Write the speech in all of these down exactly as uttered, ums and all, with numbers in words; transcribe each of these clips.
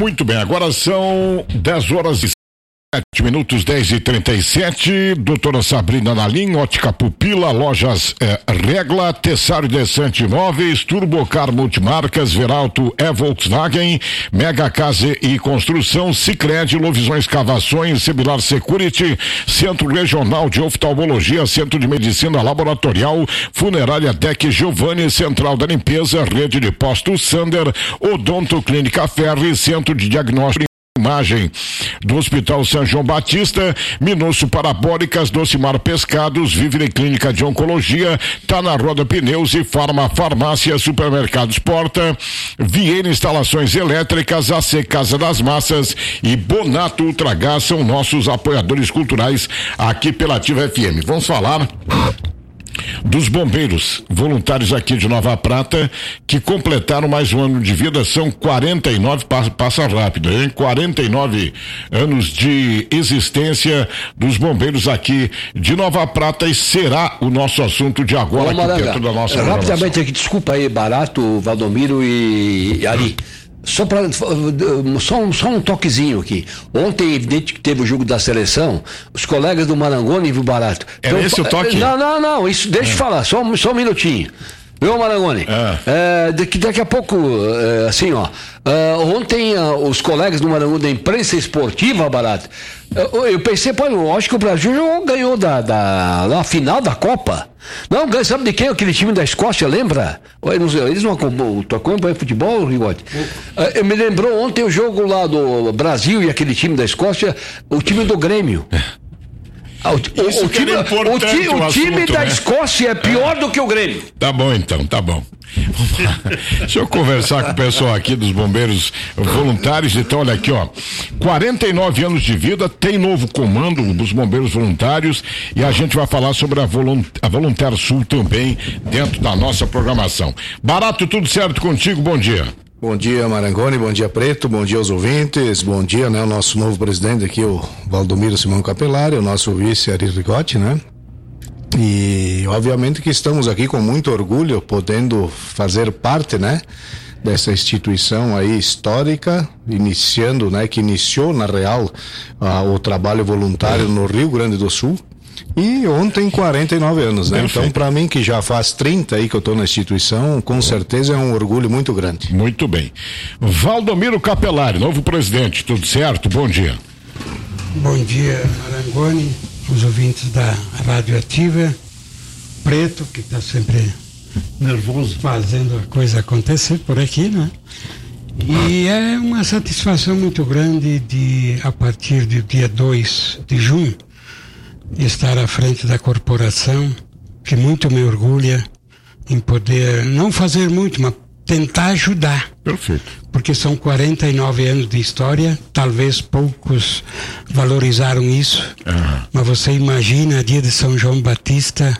Muito bem, agora são dez horas e sete minutos, dez e trinta e sete. Doutora Sabrina Nalim, Ótica Pupila, Lojas eh, Regla, Tessário Descente Imóveis, Turbocar Multimarcas, Veralto é Volkswagen, Mega Casa e Construção, Sicredi, Lovisão Escavações, Semilar Security, Centro Regional de Oftalmologia, Centro de Medicina Laboratorial, Funerária Deck Giovanni, Central da Limpeza, Rede de Postos Sander, Odonto Clínica Ferri, Centro de Diagnóstico Imagem do Hospital São João Batista, Minusso Parabólicas, Docimar Pescados, Vivre Clínica de Oncologia, Tá na Roda Pneus e Farma Farmácia, Supermercados Porta, Vieira Instalações Elétricas, A C Casa das Massas e Bonato Ultragás são nossos apoiadores culturais aqui pela Ativa F M. Vamos falar dos bombeiros voluntários aqui de Nova Prata que completaram mais um ano de vida. São quarenta e nove, passa, passa rápido, hein? quarenta e nove anos de existência dos bombeiros aqui de Nova Prata, e será o nosso assunto de agora. Ô, aqui dentro da nossa é, rapidamente aqui, desculpa aí, Barato, Valdomiro e Ari. Só, pra, só, um, só um toquezinho aqui. Ontem, evidente que teve o jogo da seleção, os colegas do Marangoni, viu, Barato? Era então, esse o toque? Não, não, não, isso, deixa eu é. falar, só, só um minutinho. Viu, Marangoni? É. É, daqui, daqui a pouco, é, assim, ó, é, ontem uh, os colegas do Marangoni da imprensa esportiva, Barato, eu, eu pensei, pô, eu acho que o Brasil já ganhou da, da, na final da Copa. Não, ganha, sabe de quem? Aquele time da Escócia, lembra? Eles não acompanham futebol, Rigode? Uh, me lembrou ontem o jogo lá do Brasil e aquele time da Escócia, o time do Grêmio. O, o, o time, o, ti, o time assunto, da né? Escócia é pior é. do que o Grêmio. Tá bom então, tá bom. Deixa eu conversar com o pessoal aqui dos bombeiros voluntários. Então, olha aqui, ó, quarenta e nove anos de vida, tem novo comando dos bombeiros voluntários e a gente vai falar sobre a, volunt, a Voluntário Sul também dentro da nossa programação. Barato, tudo certo contigo? Bom dia. Bom dia, Marangoni, bom dia, Preto, bom dia aos ouvintes, bom dia, né, o nosso novo presidente aqui, o Valdomiro Simão Capelari, o nosso vice Ari Rigotti, né, e obviamente que estamos aqui com muito orgulho, podendo fazer parte, né, dessa instituição aí histórica, iniciando, né, que iniciou, na real, uh, o trabalho voluntário no Rio Grande do Sul. E ontem quarenta e nove anos, né? Perfeito. Então, para mim que já faz trinta aí que eu tô na instituição, com certeza é um orgulho muito grande. Muito bem. Valdomiro Capelari, novo presidente, tudo certo? Bom dia. Bom dia, Marangoni, os ouvintes da Rádio Ativa, Preto, que está sempre nervoso fazendo a coisa acontecer por aqui, né? E é uma satisfação muito grande de, a partir do dia dois de junho, estar à frente da corporação, que muito me orgulha em poder não fazer muito, mas tentar ajudar. Perfeito. Porque são quarenta e nove anos de história, talvez poucos valorizaram isso, uhum. Mas você imagina, dia de São João Batista,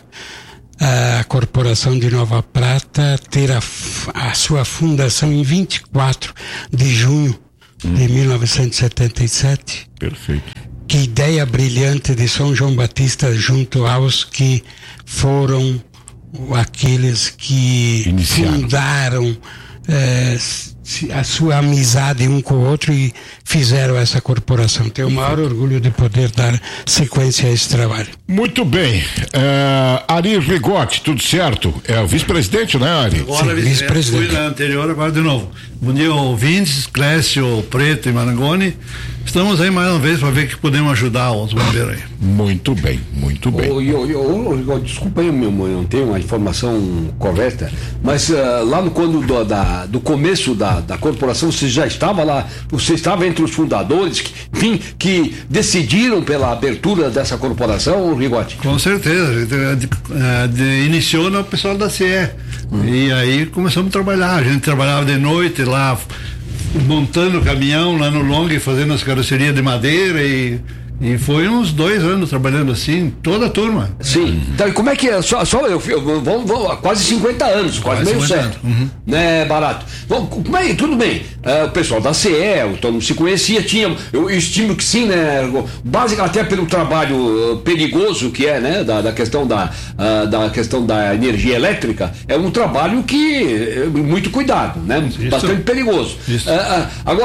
a corporação de Nova Prata ter a, a sua fundação em vinte e quatro de junho uhum. de mil novecentos e setenta e sete. Perfeito. Que ideia brilhante de São João Batista junto aos que foram aqueles que Iniciaram. fundaram eh, a sua amizade um com o outro e fizeram essa corporação. Tenho o maior orgulho de poder dar sequência a esse trabalho. Muito bem. Uh, Ari Rigotti, tudo certo? É o vice-presidente, né, Ari? Agora, Sim, vice-presidente. Fui na anterior, agora de novo. Bom dia, ouvintes, Clécio, Preto e Marangoni. Estamos aí mais uma vez para ver que podemos ajudar os bombeiros aí. Muito bem, muito bem. Oh, eu, eu, eu, desculpa aí, meu irmão, eu não tenho uma informação correta, mas uh, lá no quando do, da, do começo da, da corporação, você já estava lá, você estava entre os fundadores, que, enfim, que decidiram pela abertura dessa corporação, Rigotti? Com certeza, de, de, de, iniciou no pessoal da C E, hum. E aí começamos a trabalhar, a gente trabalhava de noite lá, montando o caminhão lá no Long, fazendo as carrocerias de madeira e, e foi uns dois anos trabalhando assim, toda a turma. Sim. Então, como é que é? Só, só eu, eu vamos, vamos, quase cinquenta anos, quase, quase meio certo. Uhum. Né, Barato? Bom, como é, tudo bem. Uh, o pessoal da C E, todo mundo se conhecia, tinha, eu estimo que sim, né? Básico até pelo trabalho uh, perigoso que é, né? Da, da questão da, uh, da questão da energia elétrica, é um trabalho que é muito cuidado, né? Isso. Bastante perigoso. Uh, uh, agora,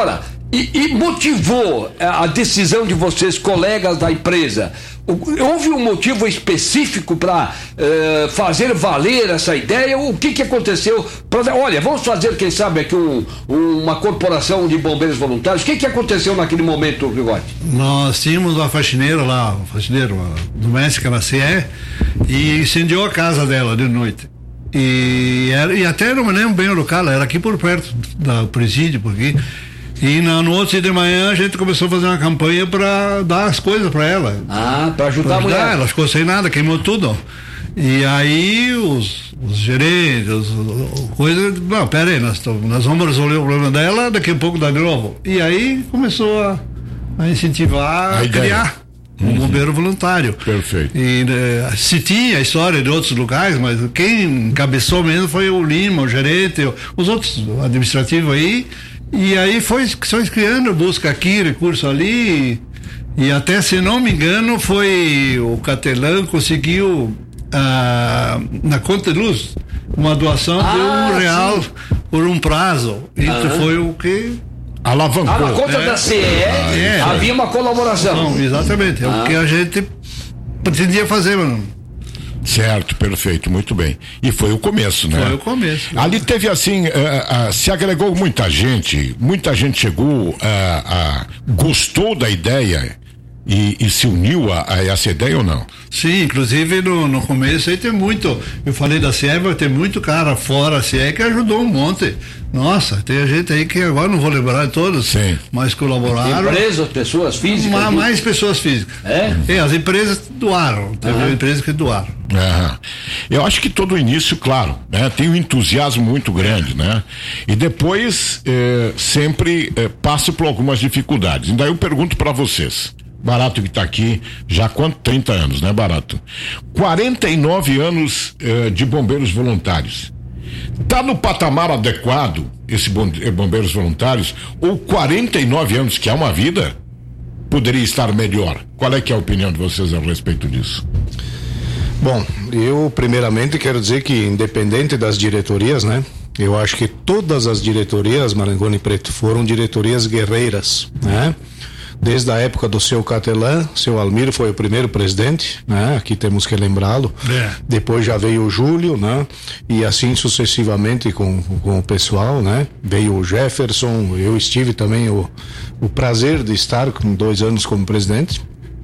e, e motivou a decisão de vocês, colegas da empresa? Houve um motivo específico para uh, fazer valer essa ideia? O que, que aconteceu? Pra, olha, vamos fazer, quem sabe, aqui um, uma corporação de bombeiros voluntários. O que, que aconteceu naquele momento, Rigotti? Nós tínhamos uma faxineira lá, uma faxineira uma doméstica na C E, e incendiou a casa dela de noite. E, era, e até não me lembro bem o local, era aqui por perto do presídio, porque. E na noite de manhã a gente começou a fazer uma campanha para dar as coisas para ela. Ah, para ajudar, ajudar a mulher. Ela ficou sem nada, queimou tudo. E aí os, os gerentes, os, coisas. Não, pera aí, nós, nós vamos resolver o problema dela, daqui a pouco dá de novo. E aí começou a, a incentivar a, a criar um uhum. bombeiro voluntário. Perfeito. E uh, se tinha a história de outros lugares, mas quem encabeçou mesmo foi o Lima, o gerente, os outros administrativos aí. E aí foi, foi criando, busca aqui, recurso ali, e, e até, se não me engano, foi o Catelã conseguiu ah, na conta de luz uma doação ah, de um real sim. por um prazo. Isso ah. foi o que alavancou. Ah, na conta é. da C E ah, é. havia uma colaboração. Não, exatamente, é ah. o que a gente pretendia fazer, mano. Certo, perfeito, muito bem. E foi o começo, né? Foi o começo. Ali teve assim, uh, uh, se agregou muita gente, muita gente chegou, uh, uh, gostou da ideia e, e se uniu a, a essa ideia ou não? Sim, inclusive no, no começo aí tem muito, eu falei da C E, vai ter muito cara fora da C E que ajudou um monte. Nossa, tem gente aí que agora não vou lembrar de todos, sim. mas colaboraram. Empresas, pessoas físicas? Mais, mais pessoas físicas. É? É, as empresas doaram, teve uhum. empresas que doaram. Uhum. Eu acho que todo o início, claro, né, tem um entusiasmo muito grande, né? E depois eh, sempre eh, passa por algumas dificuldades. E daí eu pergunto para vocês. Barato que está aqui já há quanto? trinta anos, né, Barato? quarenta e nove anos eh, de bombeiros voluntários. Está no patamar adequado esse bombeiros voluntários? Ou quarenta e nove anos, que é uma vida, poderia estar melhor? Qual é que é a opinião de vocês a respeito disso? Bom, eu primeiramente quero dizer que, independente das diretorias, né? Eu acho que todas as diretorias, Marangoni Preto, foram diretorias guerreiras, né? Desde a época do seu Catelã, seu Almiro foi o primeiro presidente, né? Aqui temos que lembrá-lo. É. Depois já veio o Júlio, né? E assim sucessivamente com, com o pessoal, né? Veio o Jefferson, eu estive também o, o prazer de estar com dois anos como presidente.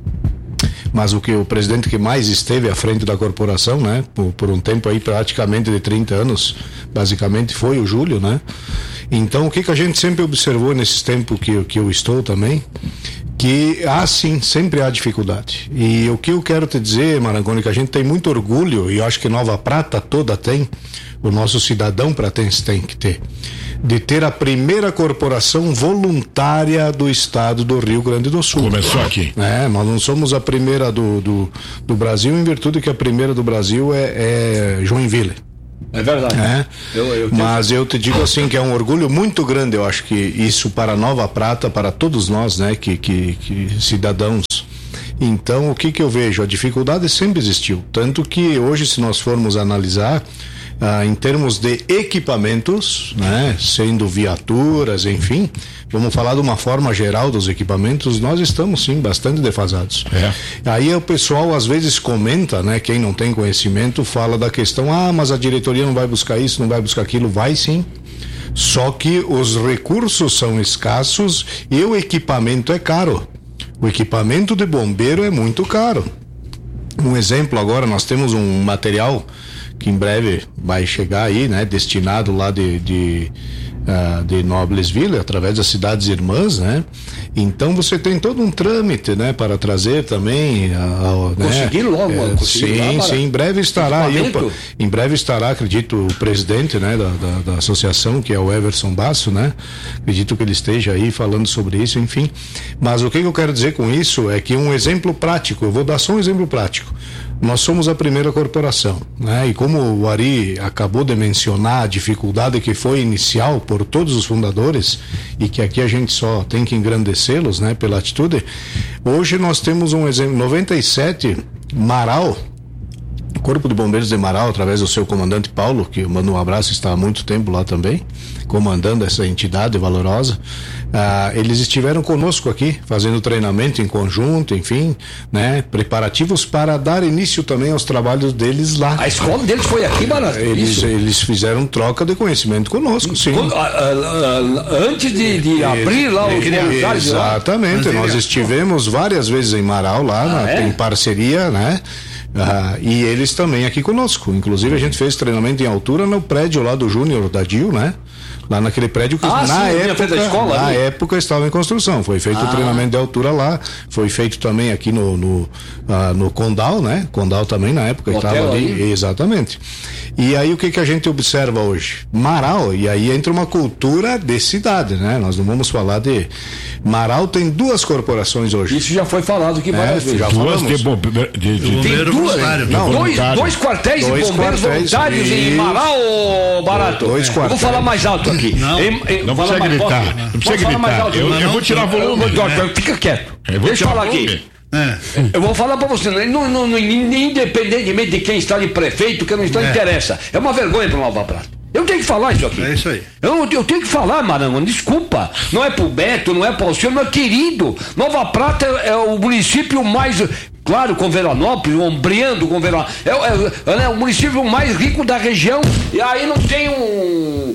Mas o que o presidente que mais esteve à frente da corporação, né? Por, por um tempo aí praticamente de trinta anos, basicamente foi o Júlio, né? Então o que que a gente sempre observou nesses tempos que, que eu estou também, que há sim, sempre há dificuldade. E o que eu quero te dizer, Marangoni, que a gente tem muito orgulho, e eu acho que Nova Prata toda tem, o nosso cidadão pratense tem que ter, de ter a primeira corporação voluntária do estado do Rio Grande do Sul. Começou aqui. É, nós não somos a primeira do, do, do Brasil, em virtude que a primeira do Brasil é, é Joinville. É verdade. É. Eu, eu tenho... Mas eu te digo assim que é um orgulho muito grande, eu acho que isso para Nova Prata, para todos nós, né, que, que, que cidadãos. Então, o que que eu vejo? A dificuldade sempre existiu, tanto que hoje, se nós formos analisar, ah, em termos de equipamentos, né, sendo viaturas, enfim, vamos falar de uma forma geral dos equipamentos, nós estamos sim bastante defasados. É. Aí o pessoal às vezes comenta, né, quem não tem conhecimento fala da questão, ah, mas a diretoria não vai buscar isso, não vai buscar aquilo, vai sim. Só que os recursos são escassos e o equipamento é caro. O equipamento de bombeiro é muito caro. Um exemplo agora, nós temos um material que em breve vai chegar aí, né, destinado lá de, de, uh, de Noblesville, através das cidades irmãs, né? Então você tem todo um trâmite, né, para trazer também. Uh, uh, conseguir né? logo, é, sim, sim, em breve estará aí, eu, em breve estará, acredito, o presidente, né, da, da, da associação, que é o Everson Basso, né? Acredito que ele esteja aí falando sobre isso, enfim. Mas o que eu quero dizer com isso é que um exemplo prático, eu vou dar só um exemplo prático. Nós somos a primeira corporação, né? E como o Ari acabou de mencionar a dificuldade que foi inicial por todos os fundadores e que aqui a gente só tem que engrandecê-los, né? Pela atitude. Hoje nós temos um exemplo, noventa e sete Marau Corpo de Bombeiros de Marau, através do seu comandante Paulo, que eu mando um abraço, está há muito tempo lá também, comandando essa entidade valorosa. Ah, eles estiveram conosco aqui, fazendo treinamento em conjunto, enfim, né? Preparativos para dar início também aos trabalhos deles lá. A escola deles foi aqui, Barato? Eles, eles fizeram troca de conhecimento conosco, sim. Quando, a, a, a, antes de, de abrir lá os voluntários. Exatamente, nós estivemos várias vezes em Marau lá, ah, na, é? em parceria, né? Ah, e eles também aqui conosco. Inclusive a gente fez treinamento em altura no prédio lá do Júnior da D I U, né? Lá naquele prédio que ah, na, sim, época, da escola, na ali. época estava em construção. Foi feito o ah. treinamento de altura lá, foi feito também aqui no no, ah, no Condal, né? Condal também na época estava ali. ali. Exatamente. E aí o que que a gente observa hoje? Marau, e aí entra uma cultura de cidade, né? Nós não vamos falar de... Marau tem duas corporações hoje. Isso já foi falado aqui várias é, vezes. Já duas falamos. de, bombe... de, de... Tem duas, não, dois, dois quartéis dois de bombeiros quartéis, voluntários isso. em Marau, Barato. Dois quartéis. Eu vou falar mais alto aqui. Não, em, em, não precisa mais, gritar. Posso, não precisa gritar. Mais alto, eu, não, eu vou tirar o volume. Eu, eu, eu, fica quieto. Eu Deixa eu falar aqui. É. Eu vou falar pra você, não, não, não, independentemente de quem está de prefeito, que não está, é. interessa. É uma vergonha para Nova Prata. Eu tenho que falar isso aqui. É isso aí. Eu, eu tenho que falar, Maranhão, desculpa. Não é pro Beto, não é pro senhor, meu querido. Nova Prata é, é o município mais... Claro, com Veranópolis, ombreando com Veranópolis. É, é, é o município mais rico da região. E aí não tem um...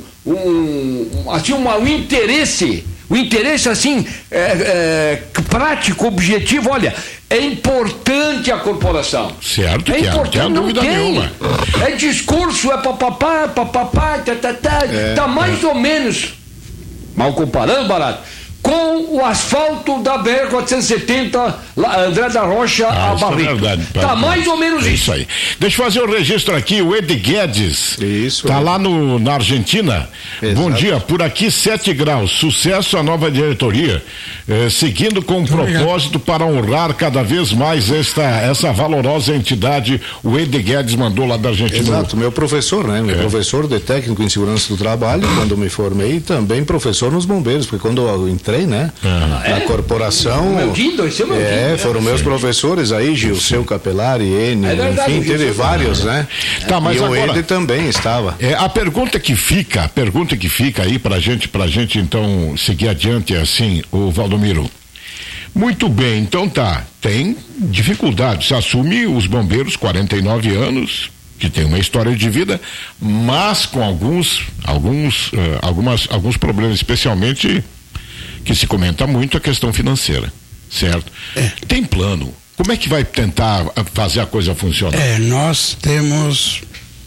um assim, uma, um interesse... O interesse, assim, é, é, prático, objetivo, olha, é importante a corporação. Certo, é que importante, é, não não tem. Nenhuma. É discurso, é papapá, papapá, tá, tá, tá, é, tá mais é. ou menos, mal comparando, Barato, com o asfalto da B R quatrocentos e setenta, André da Rocha, ah, a Barrica. É tá mais ou menos é isso. isso aí. Deixa eu fazer o um registro aqui, o Ed Guedes. Isso. Tá é. lá no, na Argentina. Exato. Bom dia, por aqui sete graus. Sucesso à nova diretoria. Eh, seguindo com um propósito para honrar cada vez mais esta, essa valorosa entidade. O Ed Guedes mandou lá da Argentina. Exato, meu professor, né? Meu é. professor de técnico em segurança do trabalho, quando me formei, também professor nos bombeiros, porque quando eu entrei né? Ah, na é? corporação. Meu Guido, esse é meu é, Guido, foram meus professores aí, Gilceu Capelari, N, é verdade, enfim, teve vários, né? Tá, mas e agora, o Ed também estava. É, a pergunta que fica, a pergunta que fica aí pra gente, pra gente então seguir adiante é assim, o Valdomiro. Muito bem, então tá, tem dificuldade, se assume os bombeiros, quarenta e nove anos, que tem uma história de vida, mas com alguns, alguns, uh, algumas, alguns problemas, especialmente que se comenta muito a questão financeira, certo? É. Tem plano? Como é que vai tentar fazer a coisa funcionar? É, nós temos,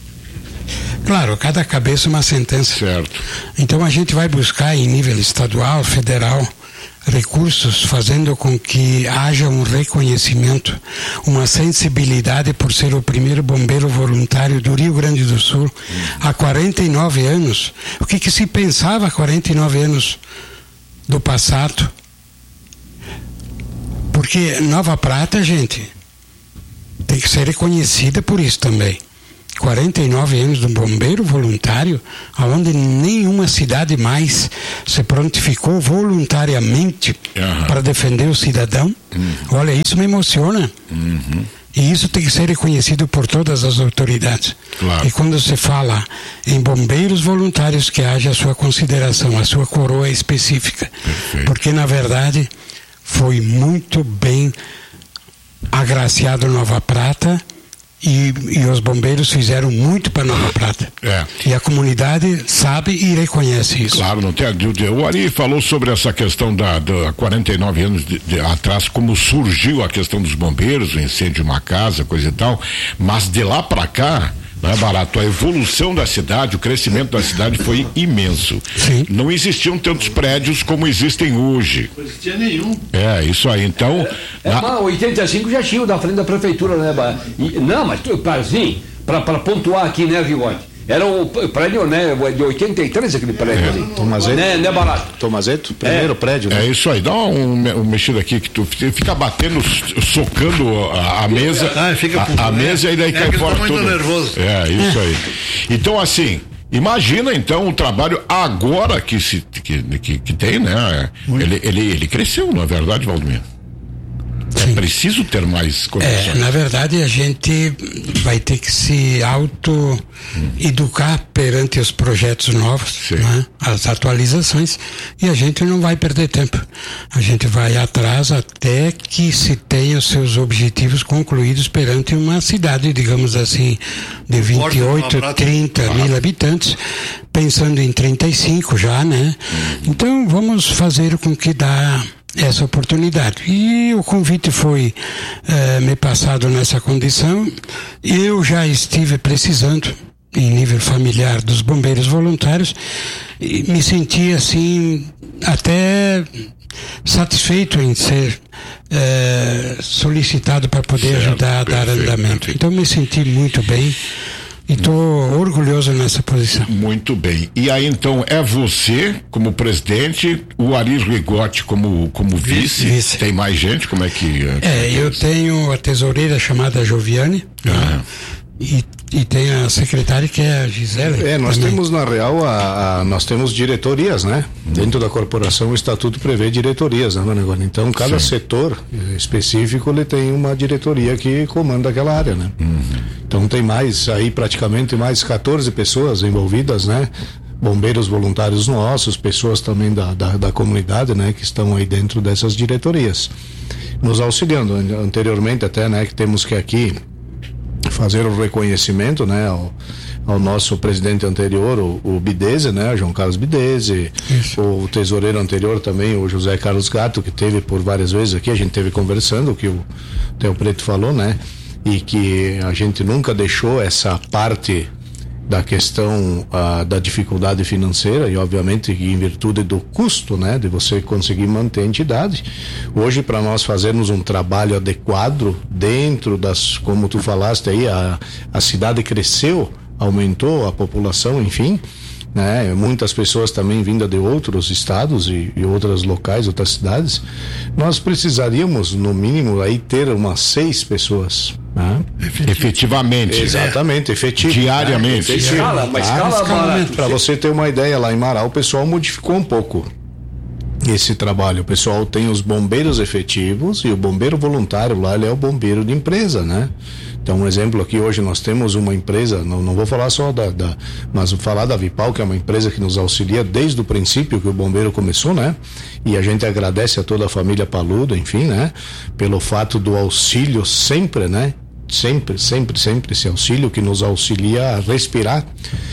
claro, cada cabeça uma sentença. Certo. Então a gente vai buscar em nível estadual, federal, recursos fazendo com que haja um reconhecimento, uma sensibilidade por ser o primeiro bombeiro voluntário do Rio Grande do Sul há quarenta e nove anos. O que que se pensava há quarenta e nove anos do passado? Porque Nova Prata, gente, tem que ser reconhecida por isso também. quarenta e nove anos de um bombeiro voluntário, onde nenhuma cidade mais se prontificou voluntariamente uhum. para defender o cidadão. Uhum. Olha, isso me emociona. Uhum. E isso tem que ser reconhecido por todas as autoridades. Claro. E quando se fala em bombeiros voluntários, que haja a sua consideração, a sua coroa específica. Perfeito. Porque, na verdade, foi muito bem agraciado Nova Prata. E, e os bombeiros fizeram muito para Nova Prata. É. E a comunidade sabe e reconhece isso. Claro, não tem. O Ari falou sobre essa questão da, da quarenta e nove anos de, de, atrás, como surgiu a questão dos bombeiros, o incêndio de uma casa, coisa e tal. Mas de lá para cá, não é barato, a evolução da cidade, o crescimento da cidade foi imenso. Sim. Não existiam tantos prédios como existem hoje. Não existia nenhum. É, isso aí, então... É, é, na... oitenta e cinco já tinha o da frente da prefeitura, né, e, não, mas assim, para pontuar aqui, né, Rigode? Era o prédio, né, de oitenta e três, aquele prédio é. ali. Tomazeto. Né, né, barato. Tomazeto, primeiro é. prédio, né? É isso aí, dá um, um mexido aqui que tu fica batendo, socando a, a mesa, ah, fica a, a mesa e daí é cai fora tudo. Nervoso. É, isso aí. Então, assim, imagina então o trabalho agora que se que, que, que tem, né? Ele, ele, ele cresceu, na verdade, Valdomiro. é preciso ter mais condições. É, na verdade, a gente vai ter que se auto-educar hum. perante os projetos novos, né? As atualizações, e a gente não vai perder tempo. A gente vai atrás até que se tenha os seus objetivos concluídos perante uma cidade, digamos assim, de vinte e oito, trinta mil habitantes, pensando em trinta e cinco já, né? Então vamos fazer com que dá essa oportunidade. E o convite foi eh, me passado nessa condição. Eu já estive precisando, em nível familiar, dos bombeiros voluntários, e me senti assim até satisfeito em ser eh, solicitado para poder certo, ajudar a dar perfeito, andamento. Perfeito. Então me senti muito bem. E estou orgulhoso nessa posição. Muito bem. E aí então é você como presidente, o Ari Rigotti como, como vice. vice. Tem mais gente? Como é que. É, eu tenho a tesoureira chamada Joviane. Ah. E, e tem a secretária que é a Gisele. É, nós também. temos na real a, a, nós temos diretorias, né? Hum. Dentro da corporação o estatuto prevê diretorias, né, Manegoni? Então cada Sim. setor específico ele tem uma diretoria que comanda aquela área, né? Hum. Então tem mais aí praticamente mais quatorze pessoas envolvidas, né? Bombeiros voluntários nossos, pessoas também da, da, da comunidade, né? Que estão aí dentro dessas diretorias, nos auxiliando. Anteriormente até, né? Que temos que aqui fazer o reconhecimento, né, ao, ao nosso presidente anterior, o, o Bideze, né, João Carlos Bideze, o tesoureiro anterior também, o José Carlos Gato, que teve por várias vezes aqui, a gente teve conversando, o que o Theo Preto falou, né, e que a gente nunca deixou essa parte da questão uh, da dificuldade financeira e obviamente em virtude do custo, né, de você conseguir manter a entidade. Hoje, para nós fazermos um trabalho adequado dentro das, como tu falaste aí, a, a cidade cresceu, aumentou a população, enfim, né, muitas pessoas também vindas de outros estados e, e outros locais, outras cidades. Nós precisaríamos no mínimo aí ter umas seis pessoas. Ah, efetivamente. Exatamente, né? efetivo. Diariamente. Né? Efetivo. Escala, mas escala para você ter uma ideia, lá em Marau o pessoal modificou um pouco esse trabalho. O pessoal tem os bombeiros efetivos e o bombeiro voluntário lá, ele é o bombeiro de empresa, né? Então, um exemplo aqui, hoje nós temos uma empresa, não, não vou falar só da, da, mas vou falar da Vipal, que é uma empresa que nos auxilia desde o princípio que o bombeiro começou, né? E a gente agradece a toda a família Paludo, enfim, né? Pelo fato do auxílio sempre, né? Sempre, sempre, sempre esse auxílio que nos auxilia a respirar.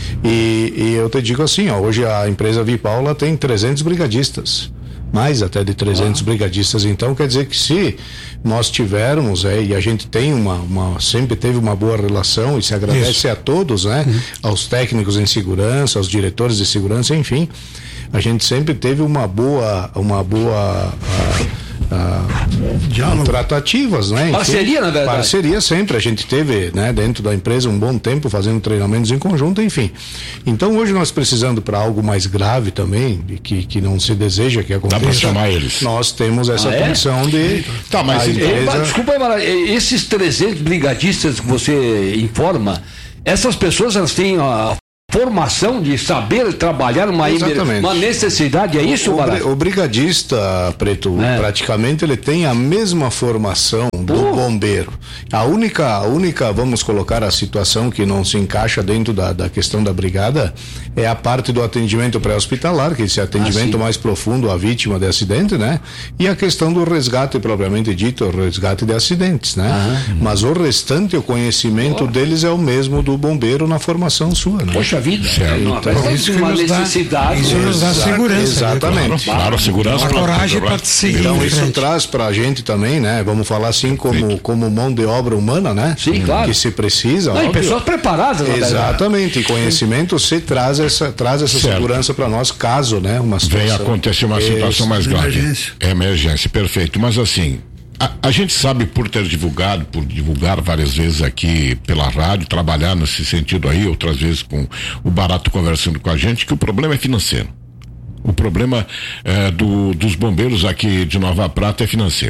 E, e eu te digo assim, ó, hoje a empresa Vipal tem trezentos brigadistas. Mais até de trezentos ah. brigadistas. Então quer dizer que se nós tivermos, é, e a gente tem uma, uma sempre teve uma boa relação e se agradece Isso. a todos, né? Uhum. Aos técnicos em segurança, aos diretores de segurança, enfim, a gente sempre teve uma boa uma boa a, a, tratativas, né? Enfim, parceria, na verdade. Parceria sempre, a gente teve, né, dentro da empresa um bom tempo fazendo treinamentos em conjunto, enfim. Então hoje nós precisando para algo mais grave também, que, que não se deseja que aconteça. Dá para chamar eles. Nós temos essa ah, condição é? de... Tá, mas... Empresa... Desculpa, Mara, esses trezentos brigadistas que você informa, essas pessoas elas têm a formação de saber trabalhar uma, uma necessidade, é isso, Mara? O, o brigadista, Preto, é. praticamente ele tem a mesma formação do uh. bombeiro. A única, a única, vamos colocar a situação que não se encaixa dentro da, da questão da brigada é a parte do atendimento pré-hospitalar, que é esse atendimento ah, mais profundo à vítima de acidente, né? E a questão do resgate propriamente dito, o resgate de acidentes, né? Ah. Mas o restante, o conhecimento oh. deles é o mesmo do bombeiro na formação sua, né? Poxa vida, certo. Não, então, isso uma necessidade. Isso nos dá segurança. Exatamente. Né? Claro, claro, segurança. A coragem para te seguir. Então isso traz para a gente também, né? Vamos falar assim como, como mão de obra humana, né? Sim, claro. Que se precisa. Não, e pessoas preparadas. Exatamente. E conhecimento se traz essa, traz essa segurança para nós caso, né? Uma situação. Vem acontecer uma situação mais grave. Emergência. É emergência, perfeito. Mas assim, A, a gente sabe por ter divulgado, por divulgar várias vezes aqui pela rádio, trabalhar nesse sentido aí, outras vezes com o Barato conversando com a gente, que o problema é financeiro. O problema é, do, dos bombeiros aqui de Nova Prata é financeiro.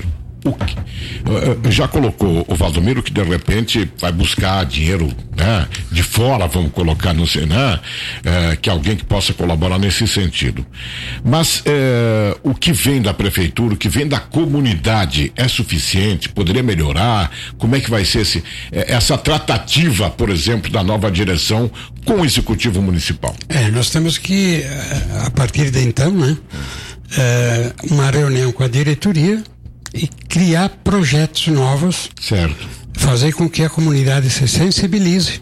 o que, já colocou o Valdomiro que de repente vai buscar dinheiro, né, de fora, vamos colocar no Senado, é, que alguém que possa colaborar nesse sentido. Mas é, o que vem da prefeitura, o que vem da comunidade é suficiente? Poderia melhorar? Como é que vai ser esse, essa tratativa, por exemplo, da nova direção com o executivo municipal? É, nós temos que, a partir de então, né, é, uma reunião com a diretoria e criar projetos novos. Certo. Fazer com que a comunidade se sensibilize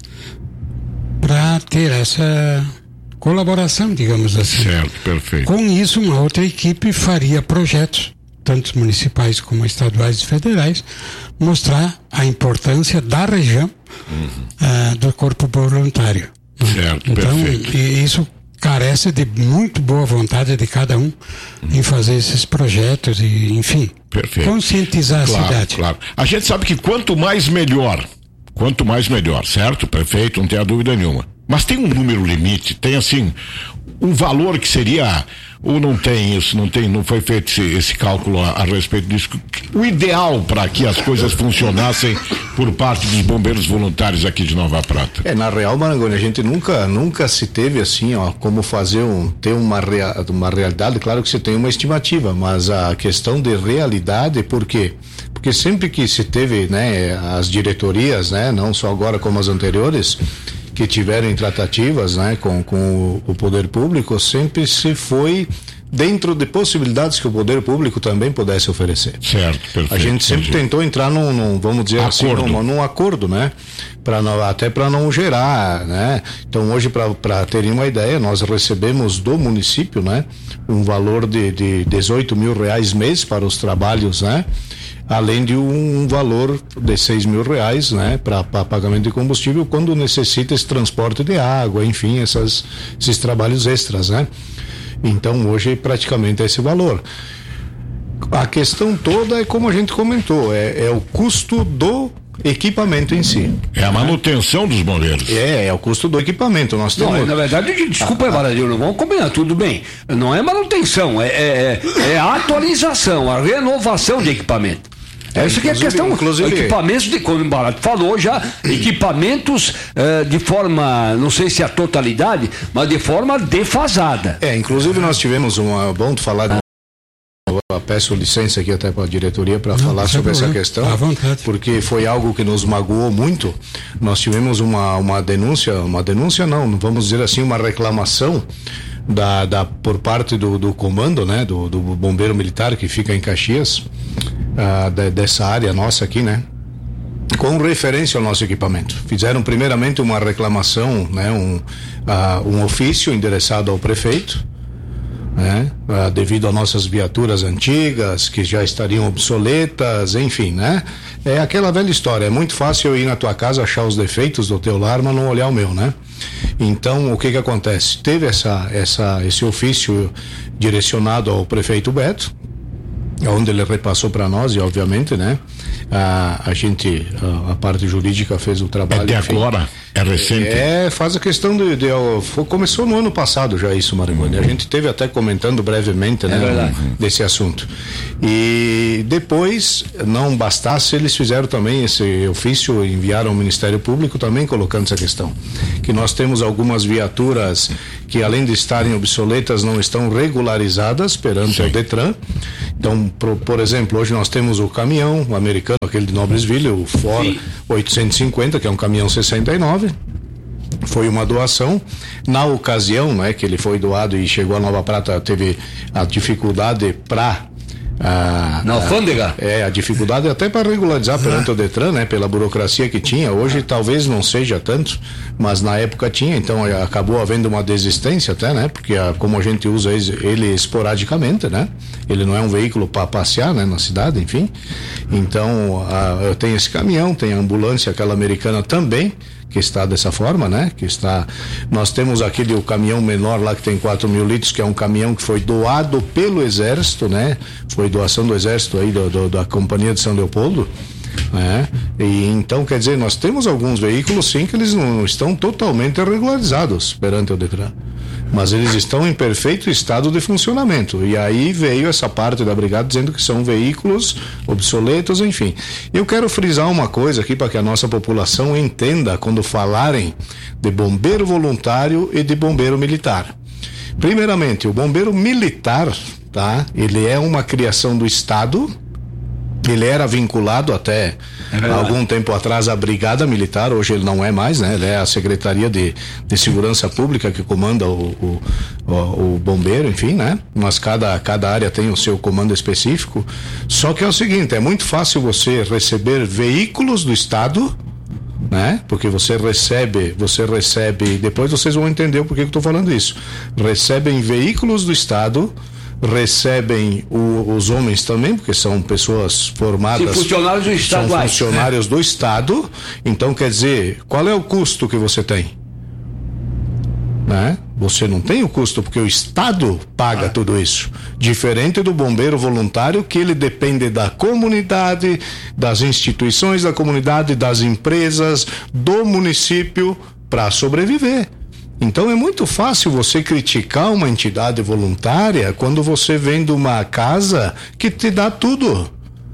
para ter essa colaboração, digamos assim. Certo, perfeito. Com isso, uma outra equipe faria projetos, tanto municipais como estaduais e federais, mostrar a importância da região, uhum. uh, do corpo voluntário. Certo, então, perfeito. E isso carece de muito boa vontade de cada um uhum. em fazer esses projetos e, enfim, perfeito. Conscientizar claro, a cidade. Claro. A gente sabe que quanto mais melhor, quanto mais melhor, certo, prefeito? Não tem a dúvida nenhuma. Mas tem um número limite, tem assim, um valor que seria, ou não tem isso, não tem, não foi feito esse, esse cálculo a, a respeito disso. O ideal para que as coisas funcionassem por parte dos bombeiros voluntários aqui de Nova Prata. É, na real, Marangoni, a gente nunca, nunca se teve assim, ó, como fazer um, ter uma, rea, uma realidade, claro que você tem uma estimativa, mas a questão de realidade, por quê? Porque sempre que se teve, né, as diretorias, né, não só agora como as anteriores, que tiveram tratativas, né, com, com o, o poder público, sempre se foi dentro de possibilidades que o poder público também pudesse oferecer. Certo, perfeito. A gente sempre entendi. tentou entrar num, num vamos dizer acordo. assim, num, num acordo, né, para até para não gerar, né. Então hoje, para terem uma ideia, nós recebemos do município, né, um valor de, de dezoito mil reais mês para os trabalhos, né, além de um, um valor de seis mil reais, né, para pagamento de combustível quando necessita esse transporte de água, enfim, essas, esses trabalhos extras, né. Então hoje praticamente é esse valor. A questão toda é como a gente comentou, é, é o custo do equipamento em si. É a manutenção dos bombeiros. É, é o custo do equipamento. Nós temos... Não, na verdade, desculpa, ah, Varadinho, vamos combinar, tudo bem. Não é manutenção, é, é, é a atualização, a renovação de equipamento. É, Essa que é a questão. Inclusive, equipamentos, de, como o Barato falou já, equipamentos uh, de forma, não sei se a totalidade, mas de forma defasada. É, inclusive nós tivemos uma, bom de falar, ah. eu peço licença aqui até para a diretoria para falar sobre essa questão, porque foi algo que nos magoou muito. Nós tivemos uma, uma denúncia, uma denúncia não, vamos dizer assim, uma reclamação da, da, por parte do, do comando, né, do, do bombeiro militar que fica em Caxias, uh, de, dessa área nossa aqui, né, com referência ao nosso equipamento. Fizeram primeiramente uma reclamação, né, um, uh, um ofício endereçado ao prefeito, né, uh, devido a nossas viaturas antigas que já estariam obsoletas, enfim, né, é aquela velha história, é muito fácil eu ir na tua casa achar os defeitos do teu lar, mas não olhar o meu, né. Então, o que que acontece? Teve essa, essa, esse ofício direcionado ao prefeito Beto, onde ele repassou para nós e obviamente, né, a, a gente, a, a parte jurídica fez o trabalho. É de agora? É recente? É, faz a questão de, de foi, começou no ano passado já isso, Marangoni. Uhum. A gente teve até comentando brevemente, né, é desse assunto. E depois, não bastasse, eles fizeram também esse ofício, enviaram ao Ministério Público também colocando essa questão, que nós temos algumas viaturas que além de estarem obsoletas não estão regularizadas perante Sim. o Detran. Então, por, por exemplo, hoje nós temos o caminhão o americano, aquele de Noblesville, o Ford Sim. oitocentos e cinquenta, que é um caminhão sessenta e nove. Foi uma doação. Na ocasião, né, que ele foi doado e chegou a Nova Prata, teve a dificuldade para Ah, na alfândega? É, a dificuldade até para regularizar perante o Detran, né? Pela burocracia que tinha. Hoje talvez não seja tanto, mas na época tinha, então acabou havendo uma desistência até, né? Porque a, como a gente usa ele esporadicamente, né? Ele não é um veículo para passear, né? Na cidade, enfim. Então, a, eu tenho esse caminhão, tem a ambulância, aquela americana também, que está dessa forma, né? Que está, nós temos aquele o caminhão menor lá que tem quatro mil litros, que é um caminhão que foi doado pelo Exército, né? Foi doação do Exército aí do, do, da Companhia de São Leopoldo, né? E então, quer dizer, nós temos alguns veículos sim que eles não estão totalmente regularizados perante o Detran. mas eles estão em perfeito estado de funcionamento. E aí veio essa parte da brigada dizendo que são veículos obsoletos, enfim. Eu quero frisar uma coisa aqui para que a nossa população entenda quando falarem de bombeiro voluntário e de bombeiro militar. Primeiramente, o bombeiro militar, tá? Ele é uma criação do Estado. Ele era vinculado até é algum tempo atrás à Brigada Militar, hoje ele não é mais, né? Ele é a Secretaria de, de Segurança Pública que comanda o, o, o, o bombeiro, enfim, né? Mas cada, cada área tem o seu comando específico. Só que é o seguinte, é muito fácil você receber veículos do Estado, né? Porque você recebe, você recebe, depois vocês vão entender o porquê que eu estou falando isso. Recebem veículos do Estado, recebem o, os homens também, porque são pessoas formadas, Sim, funcionários do Estado, são funcionários é. do Estado. Então, quer dizer, qual é o custo que você tem? Né? Você não tem o custo, porque o Estado paga ah. tudo isso. Diferente do bombeiro voluntário, que ele depende da comunidade, das instituições da comunidade, das empresas, do município para sobreviver. Então é muito fácil você criticar uma entidade voluntária quando você vem de uma casa que te dá tudo.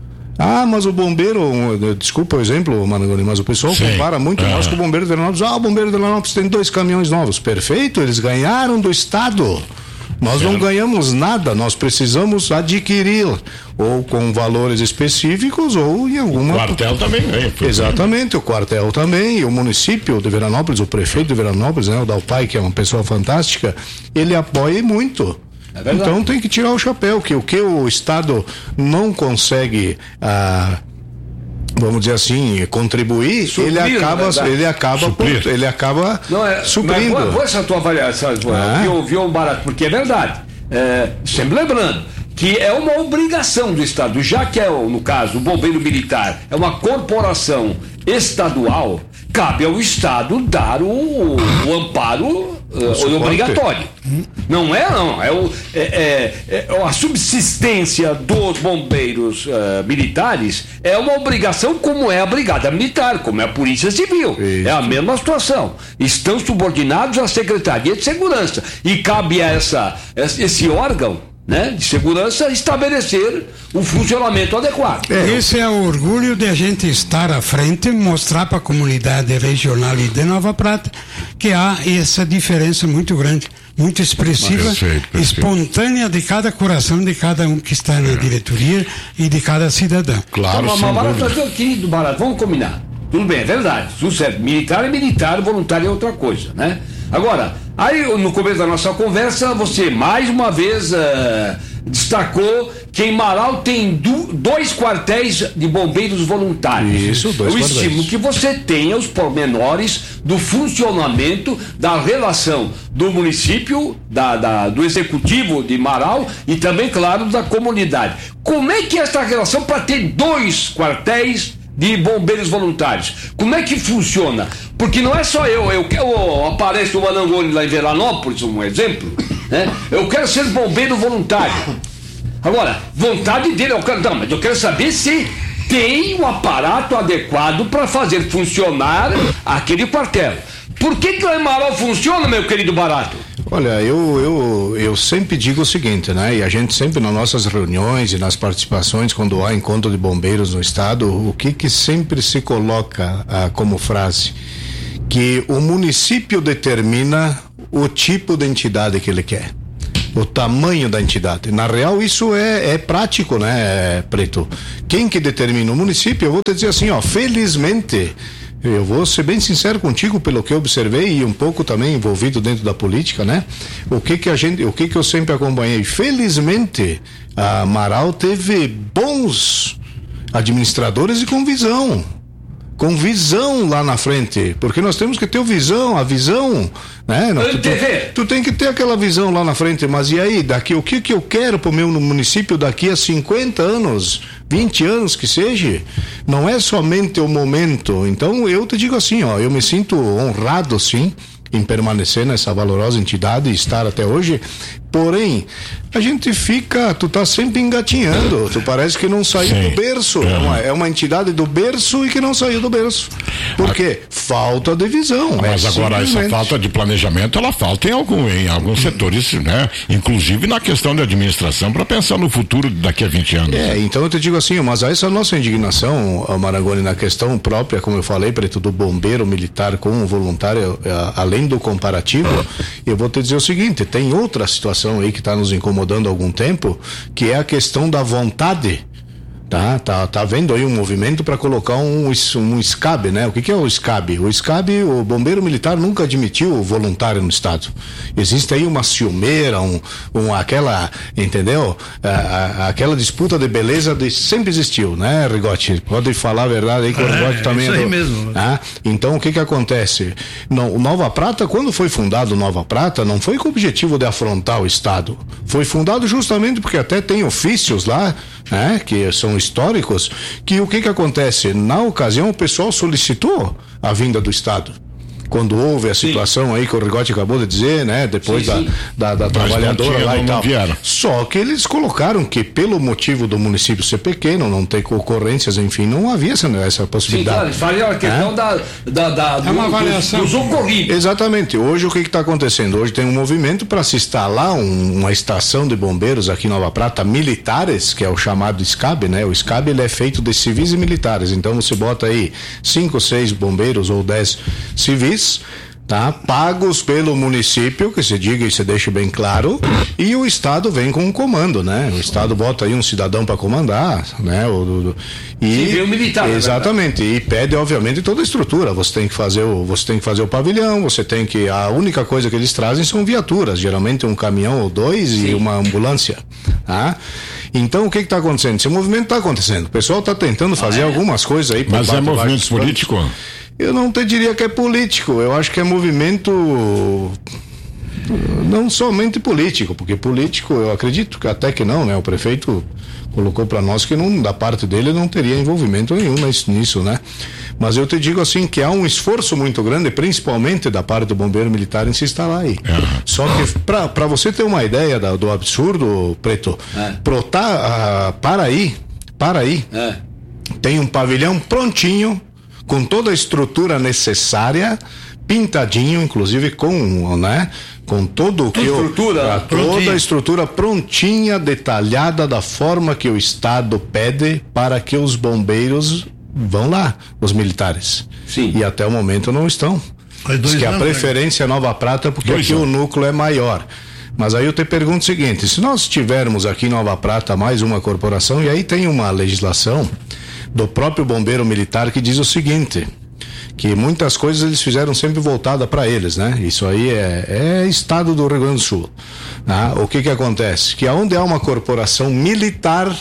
Ah, mas o bombeiro, desculpa o exemplo, Marangoni, mas o pessoal Sim. compara muito mais com o bombeiro de Veranópolis. Ah, o bombeiro de Veranópolis tem dois caminhões novos. Perfeito, eles ganharam do Estado. Nós certo. não ganhamos nada, nós precisamos adquirir, ou com valores específicos, ou em alguma... O quartel também ganha. Exatamente, o quartel também, e o município de Veranópolis, o prefeito de Veranópolis, né, o Dalpai, que é uma pessoa fantástica, ele apoia muito. É então tem que tirar o chapéu, que o que o Estado não consegue... Ah, vamos dizer assim, contribuir, Suprir, ele acaba, ele acaba, por, ele acaba não, é, suprindo. Mas boa essa tua avaliação, ah. viu, viu, Barato, porque é verdade. É, sempre lembrando que é uma obrigação do Estado, já que é, no caso, o bombeiro militar é uma corporação estadual, cabe ao Estado dar o, o amparo uh, obrigatório. Hum. Não é, não. É, o, é, é, é a subsistência dos bombeiros uh, militares é uma obrigação, como é a Brigada Militar, como é a Polícia Civil. Isso. É a mesma situação. Estão subordinados à Secretaria de Segurança. E cabe a essa, esse órgão, né, de segurança estabelecer o funcionamento adequado. É. Esse é o orgulho de a gente estar à frente, mostrar para a comunidade regional e de Nova Prata que há essa diferença muito grande, muito expressiva, perfeito, perfeito. espontânea de cada coração de cada um que está na é. diretoria e de cada cidadão. Claro, então, Barato, fazer aqui do Barato, vamos combinar. Tudo bem, é verdade. Tudo certo. Militar é militar, voluntário é outra coisa, né? Agora, aí no começo da nossa conversa, você mais uma vez uh, destacou que em Marau tem do, dois quartéis de bombeiros voluntários. Isso, dois Eu quartéis. estimo que você tenha os pormenores do funcionamento da relação do município, da, da, do executivo de Marau e também, claro, da comunidade. Como é que é essa relação para ter dois quartéis de bombeiros voluntários? Como é que funciona? Porque não é só eu, eu, eu apareço o Manangoni lá em Veranópolis, um exemplo, né? Eu quero ser bombeiro voluntário. Agora, vontade dele, eu quero, não, mas eu quero saber se tem um aparato adequado para fazer funcionar aquele quartel. Por que que lá em Marau funciona, meu querido Barato? Olha, eu, eu, eu sempre digo o seguinte, né? E a gente sempre nas nossas reuniões e nas participações, quando há encontro de bombeiros no estado, o que que sempre se coloca ah, como frase? Que o município determina o tipo de entidade que ele quer, o tamanho da entidade. Na real, isso é, é prático, né, Preto? Quem que determina? O município. Eu vou te dizer assim, ó, felizmente, eu vou ser bem sincero contigo, pelo que eu observei e um pouco também envolvido dentro da política, né? O que que a gente, o que que eu sempre acompanhei? Felizmente, a Marau teve bons administradores e com visão. Com visão lá na frente, porque nós temos que ter visão, a visão, né? Tu, tu, tu tem que ter aquela visão lá na frente, mas e aí, daqui, o que que eu quero pro meu município daqui a cinquenta anos, vinte anos que seja? Não é somente o momento. Então eu te digo assim, ó, eu me sinto honrado sim em permanecer nessa valorosa entidade e estar até hoje, Porém, a gente fica, tu tá sempre engatinhando, tu parece que não saiu Sim. do berço, é uma, é uma entidade do berço e que não saiu do berço. Por quê? Falta de visão. Mas é agora essa falta de planejamento, ela falta em, algum, em alguns setores, né? Inclusive na questão de administração, para pensar no futuro daqui a vinte anos. É, então eu te digo assim, mas essa nossa indignação, Marangoni, na questão própria, como eu falei, preto, do bombeiro militar com o voluntário, além do comparativo, eu vou te dizer o seguinte, tem outra situação aí que está nos incomodando há algum tempo, que é a questão da vontade. Tá, tá, tá vendo aí um movimento para colocar um, um SCAB, né? O que que é o SCAB? O SCAB, o bombeiro militar nunca admitiu voluntário no estado. Existe aí uma ciumeira, um, um aquela, entendeu? A, a, aquela disputa de beleza de, sempre existiu, né, Rigotti? Pode falar a verdade aí que o Rigotti é, também. Isso aí é do, mesmo. Tá? Então o que que acontece? Não, o Nova Prata, quando foi fundado o Nova Prata, não foi com o objetivo de afrontar o estado. Foi fundado justamente porque até tem ofícios lá, né, que são históricos, que o que que acontece? Na ocasião o pessoal solicitou a vinda do estado. Quando houve a situação sim. aí que o Rigotti acabou de dizer, né? Depois sim, da, sim. da, da trabalhadora tinha, lá e tal. Vieram. Só que eles colocaram que pelo motivo do município ser pequeno, não ter concorrências, enfim, não havia essa, essa possibilidade. Sim, claro, a questão é? da, da, da, do, é uma avaliação. Dos, dos ocorridos. Exatamente. Hoje o que está acontecendo? Hoje tem um movimento para se instalar um, uma estação de bombeiros aqui em Nova Prata, militares, que é o chamado SCAB, né? O SCAB ele é feito de civis e militares. Então você bota aí cinco, seis bombeiros ou dez civis, tá? Pagos pelo município, que se diga e se deixe bem claro, e o estado vem com um comando, né? O estado bota aí um cidadão para comandar, né? O, o, e civil militar, exatamente, e pede obviamente toda a estrutura. Você tem que fazer o, você tem que fazer o pavilhão, você tem que, a única coisa que eles trazem são viaturas, geralmente um caminhão ou dois Sim. e uma ambulância, tá? Então o que que tá acontecendo? Esse movimento tá acontecendo. O pessoal tá tentando fazer ah, é? algumas coisas aí. Mas é movimento político? Eu não te diria que é político, eu acho que é movimento não somente político, porque político eu acredito que até que não, né? O prefeito colocou para nós que não, da parte dele não teria envolvimento nenhum nisso, né? Mas eu te digo assim que há um esforço muito grande, principalmente da parte do bombeiro militar em se instalar aí. É. Só que para você ter uma ideia da, do absurdo, Preto, é. Protá, uh, para aí, para aí, é. tem um pavilhão prontinho, com toda a estrutura necessária, pintadinho, inclusive com, né, com todo o que estrutura, eu, a, toda a estrutura prontinha, detalhada da forma que o estado pede para que os bombeiros vão lá, os militares. Sim. E até o momento não estão. Diz que a preferência é Nova Prata porque dois aqui anos. O núcleo é maior. Mas aí eu te pergunto o seguinte, se nós tivermos aqui em Nova Prata mais uma corporação, e aí tem uma legislação do próprio bombeiro militar que diz o seguinte, que muitas coisas eles fizeram sempre voltada para eles, né? Isso aí é, é estado do Rio Grande do Sul. Tá? O que que acontece? Que aonde há uma corporação militar,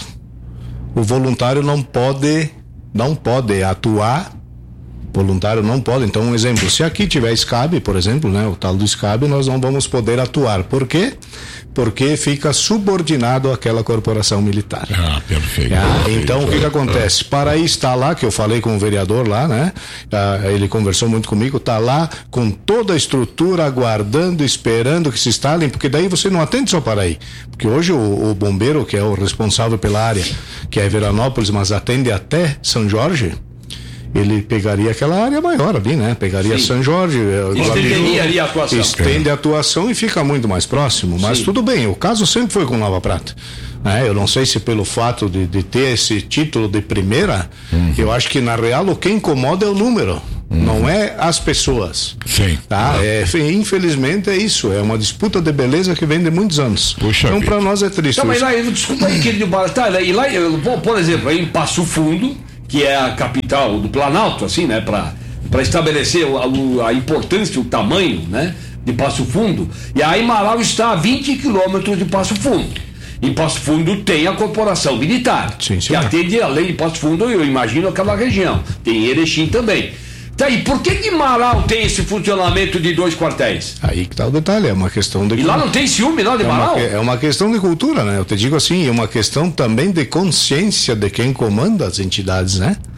o voluntário não pode, não pode atuar, voluntário não pode. Então, um exemplo, se aqui tiver SCAB, por exemplo, né? O tal do SCAB, nós não vamos poder atuar. Por quê? Porque fica subordinado àquela corporação militar. Ah, perfeito. Ah, perfeito. Então, o que que acontece? Para aí estar lá, que eu falei com o vereador lá, né? Ah, ele conversou muito comigo, tá lá com toda a estrutura, aguardando, esperando que se instalem, porque daí você não atende só para aí. Porque hoje o, o bombeiro, que é o responsável pela área, que é Veranópolis, mas atende até São Jorge, ele pegaria aquela área maior ali, né? Pegaria Sim. São Jorge, estenderia a atuação. Estende a atuação e fica muito mais próximo. Mas Sim. tudo bem, o caso sempre foi com Nova Prata. É, eu não sei se pelo fato de, de ter esse título de primeira, uhum. eu acho que na real o que incomoda é o número. Uhum. Não é as pessoas. Sim. Tá? É, infelizmente é isso, é uma disputa de beleza que vem de muitos anos. Puxa então para nós é triste. Tá, mas lá, desculpa aí, querido, tá, e lá, eu, por exemplo, aí em Passo Fundo, que é a capital do Planalto, assim, né, para para estabelecer a, a importância, o tamanho, né, de Passo Fundo, e aí Marau está a vinte quilômetros de Passo Fundo. Em Passo Fundo tem a corporação militar, sim, sim, que atende além de Passo Fundo, eu imagino aquela região. Tem Erechim também. Tá, e por que que Marau tem esse funcionamento de dois quartéis? Aí que tá o detalhe, é uma questão de... E lá não tem ciúme, não, de é Marau? Uma, é uma questão de cultura, né? Eu te digo assim, é uma questão também de consciência de quem comanda as entidades, né?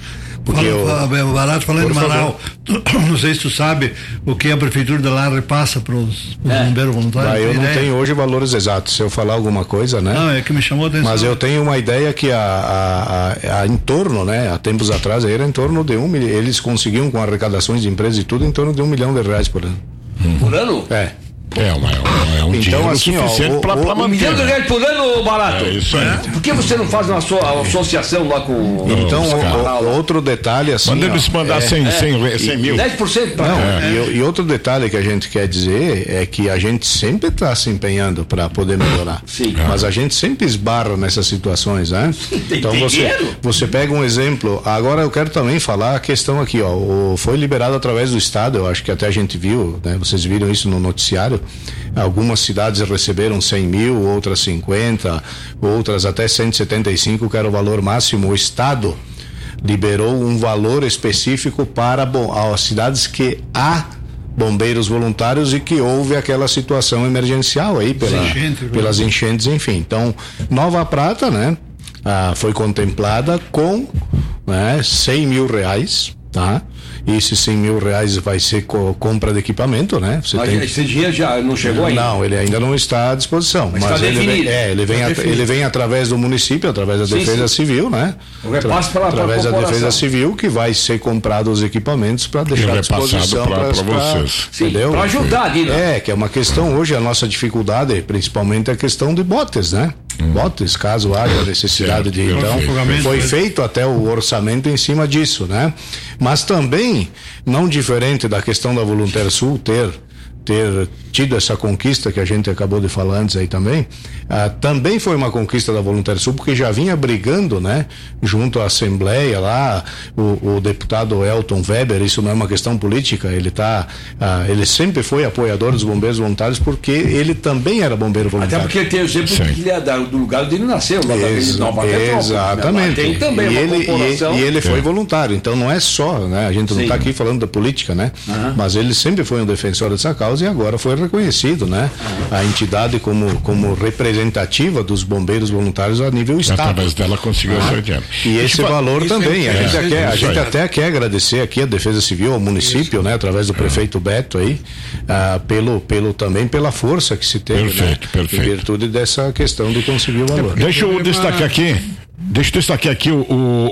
Porque Fala, eu, Barato, falando de Manaus, não sei se tu sabe o que a prefeitura de lá repassa para os é. bombeiros voluntários. Ah, eu não ideia? tenho hoje valores exatos, se eu falar alguma coisa, né? Não, é que me chamou a atenção. Mas eu tenho uma ideia que a, a, a, a em torno, né? Há tempos atrás era em torno de um milhão, eles conseguiam com arrecadações de empresas e tudo em torno de um milhão de reais por ano. Hum. Por ano? É. É, uma, é um Então, dinheiro assim, suficiente para manter. Um milhão de reais por ano, Barato? É isso aí. Por que você não faz uma so, associação lá com... Então, Não, o, o, outro detalhe assim... Manda eles mandar cem, cem, cem mil. dez por cento para Não, é. e, e outro detalhe que a gente quer dizer é que a gente sempre está se empenhando para poder melhorar. Sim. Mas a gente sempre esbarra nessas situações, né? Tem Então você, dinheiro? você pega um exemplo. Agora eu quero também falar a questão aqui, ó. O, foi liberado através do Estado, eu acho que até a gente viu, né? Vocês viram isso no noticiário. Algumas cidades receberam cem mil, outras cinquenta, outras até cento e setenta e cinco, que era o valor máximo. O Estado liberou um valor específico para bom, as cidades que há bombeiros voluntários e que houve aquela situação emergencial aí pela, Enchente, pelas enchentes, enfim. Então, Nova Prata, né, ah, foi contemplada com, né, cem mil reais, tá? E esses cem mil reais vai ser co compra de equipamento, né? Você Mas tem... esse dinheiro já não chegou ainda? Não, ele ainda não está à disposição. Mas Mas, está ele, definido. vem, é, ele, vem Está at, ele vem através do município, através da Sim, Defesa sim. Civil, né? O repasse para- para a através da corporação. Defesa Civil, que vai ser comprado os equipamentos para deixar à repassado disposição pra- pras- pra vocês. Sim, entendeu? para ajudar ali, né? É, que é uma questão hoje, a nossa dificuldade, principalmente a questão de botes, né? Hum. Botes, caso haja necessidade Certo, de. Então, perfeito. foi Né? feito até o orçamento em cima disso, né? Mas também, não diferente da questão da Voluntária Sul ter ter tido essa conquista que a gente acabou de falar antes aí também, ah, também foi uma conquista da Voluntária Sul, porque já vinha brigando, né, junto à Assembleia lá, o, o deputado Elton Weber, isso não é uma questão política, ele tá, ah, ele sempre foi apoiador dos bombeiros voluntários, porque ele também era bombeiro Até voluntário. porque tem o exemplo Sim. que ele é da- do lugar onde ele nasceu, lá da Ex Nova Petrópolis, né? exatamente. Lá tem também e, uma ele, corporação. e, e ele foi voluntário, então não é só, né? A gente não Sim. está aqui falando da política, né? Aham. Mas ele sempre foi um defensor dessa causa e agora foi reconhecido, né? A entidade como, como representativa dos bombeiros voluntários a nível estado. Através dela conseguiu esse dinheiro. E esse Deixa eu valor isso também, é a gente, interessante, quer, a isso gente aí. até quer agradecer aqui a Defesa Civil, ao município, né, através do prefeito Beto aí, ah, pelo, pelo, também pela força que se teve, Perfeito, né, perfeito. em virtude dessa questão de conseguir o valor. Deixa eu destacar aqui. Deixa eu destacar aqui o,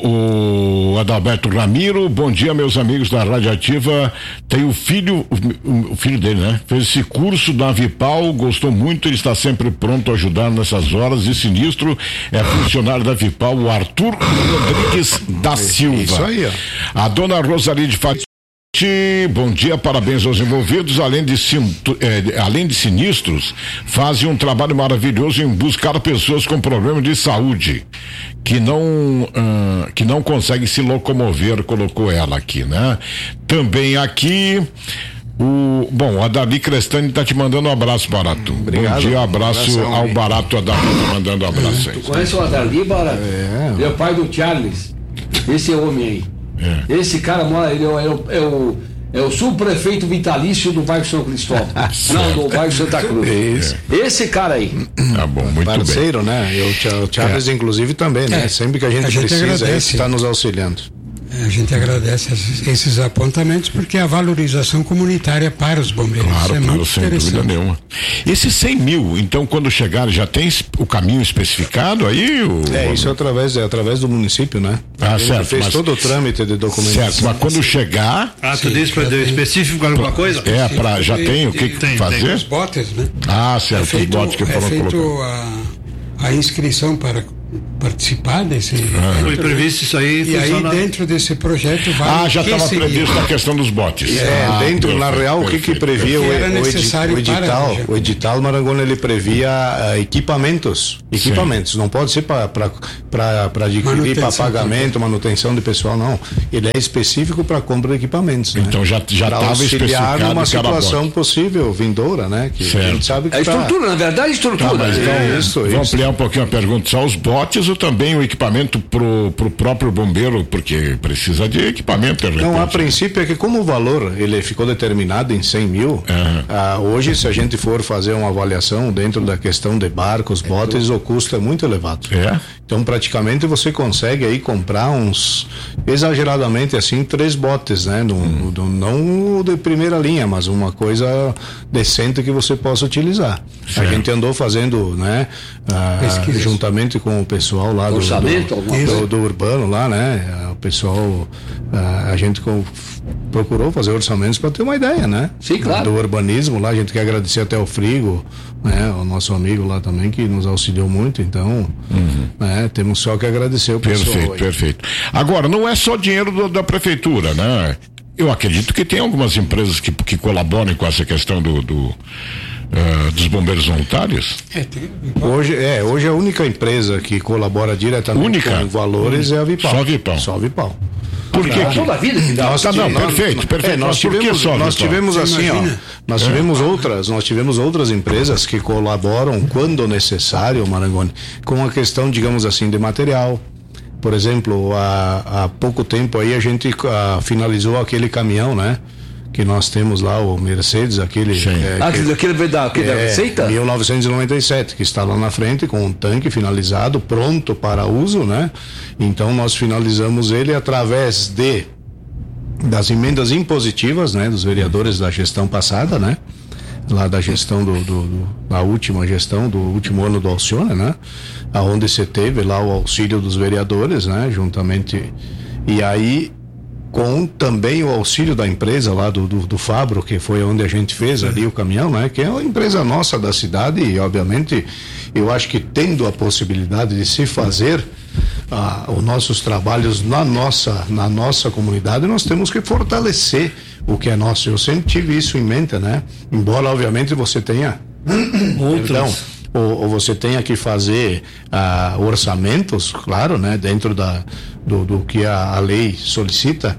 o, o Adalberto Ramiro. Bom dia, meus amigos da Rádio Ativa. Tem o filho, o, o filho dele, né? Fez esse curso da Vipal, gostou muito, ele está sempre pronto a ajudar nessas horas. E sinistro é funcionário da Vipal, o Arthur Rodrigues da Silva. Isso aí, ó. A dona Rosalie de Fati. Bom dia, parabéns aos envolvidos. Além de, cinto, eh, além de sinistros, fazem um trabalho maravilhoso em buscar pessoas com problemas de saúde que não ah, que não conseguem se locomover, colocou ela aqui, né? Também aqui o bom, a Dali Crestani está te mandando um abraço, Barato. Obrigado. Bom dia, abraço Um abração ao aí. Barato, a Dali tá mandando um abraço aí. Tu conhece o Adarli, Barato? É. Ele é o pai do Charles. Esse homem aí. É. Esse cara mora, ele é o, é o, é o, é o subprefeito vitalício do bairro São Cristóvão. Não, do bairro Santa Cruz. Isso. Esse cara aí. Tá bom, muito bem. Parceiro, né? E o Cha- o Charles, inclusive, também, né? É. Sempre que a gente, A gente precisa, ele agradece. está nos auxiliando. A gente agradece esses, esses apontamentos porque é a valorização comunitária para os bombeiros. Claro, Isso é claro, muito sem dúvida interessante. nenhuma. Esses cem mil, então, quando chegar, já tem es- o caminho especificado aí? O... É, isso é através, é através do município, né? Ah, Ele certo, fez mas- todo o trâmite de documentação. Certo, mas quando chegar, Ah, tu disse para específico para alguma coisa? é, pra, já tem o que, que Tem, fazer? tem. Os botes, né? Ah, É certo, os feito, botes que é foram feito colocados. a, a inscrição para participar desse Foi previsto isso aí. E aí funciona- dentro desse projeto vai Ah, já o que estava seria. previsto a questão dos botes. É, Ah, dentro, na perfeito, real, o que, que perfeito, previa o, Porque era o edi- necessário o edital? para- O edital Marangona, ele previa ah, equipamentos. Equipamentos. Não pode ser para adquirir, para Manutenção pagamento, manutenção de pessoal, não. Ele é específico para compra de equipamentos. Né? Então já já Pra estava auxiliar especificado numa cada situação bote. possível, vindoura, né? Que a Certo. gente sabe que É tá- estrutura, na verdade, é estrutura. Tá, mas né? então, Isso, vamos isso. ampliar um pouquinho a pergunta. Só os botes botes ou também o equipamento pro, pro próprio bombeiro, porque precisa de equipamento. De Não, a princípio é que como o valor ele ficou determinado em cem mil, uhum. ah, hoje se a gente for fazer uma avaliação dentro da questão de barcos, botes, o custo é muito elevado. É. Então praticamente você consegue aí comprar uns, exageradamente assim, três botes, né? No, hum. no, não de primeira linha, mas uma coisa decente que você possa utilizar. Certo. A gente andou fazendo, né? Ah, juntamente com o pessoal lá do, do, do, do Urbano lá, né? O pessoal, ah, a gente com, procurou fazer orçamentos para ter uma ideia, né? Sim, claro. Do urbanismo lá, a gente quer agradecer até o Frigo, né? O nosso amigo lá também que nos auxiliou muito, então, uhum. né? Temos só que agradecer o pessoal. Perfeito, aí. perfeito. Agora, não é só dinheiro do, da prefeitura, né? Eu acredito que tem algumas empresas que, que colaboram com essa questão do, do uh, dos bombeiros voluntários. É, tem... Hoje, é, hoje a única empresa que colabora diretamente única? com valores única. é a Vipal. Só a Vipal. Só a Vipal. Por que? Toda a vida que dá. Nossa, não, perfeito, perfeito. É, nós tivemos, só, nós tivemos assim, ó, nós é. tivemos outras, nós tivemos outras empresas que colaboram quando necessário, Marangoni, com a questão, digamos assim, de material. Por exemplo, há, há pouco tempo aí a gente a, finalizou aquele caminhão, né? Que nós temos lá, o Mercedes, aquele... É, ah, aquele, aquele da, aquele é, da Receita? mil novecentos e noventa e sete, que está lá na frente com um tanque finalizado, pronto para uso, né? Então nós finalizamos ele através de das emendas impositivas, né? Dos vereadores da gestão passada, né? Lá da gestão do, do, do da última gestão do último ano do Alcione, né? Aonde você teve lá o auxílio dos vereadores, né? Juntamente, e aí com também o auxílio da empresa lá do, do, do Fabro, que foi onde a gente fez ali o caminhão, né? Que é uma empresa nossa da cidade e obviamente eu acho que tendo a possibilidade de se fazer ah, os nossos trabalhos na nossa, na nossa comunidade, nós temos que fortalecer o que é nosso. Eu sempre tive isso em mente, né? Embora obviamente você tenha outros. Então, ou, ou você tenha que fazer ah, orçamentos, claro, né? Dentro da, do, do que a, a lei solicita,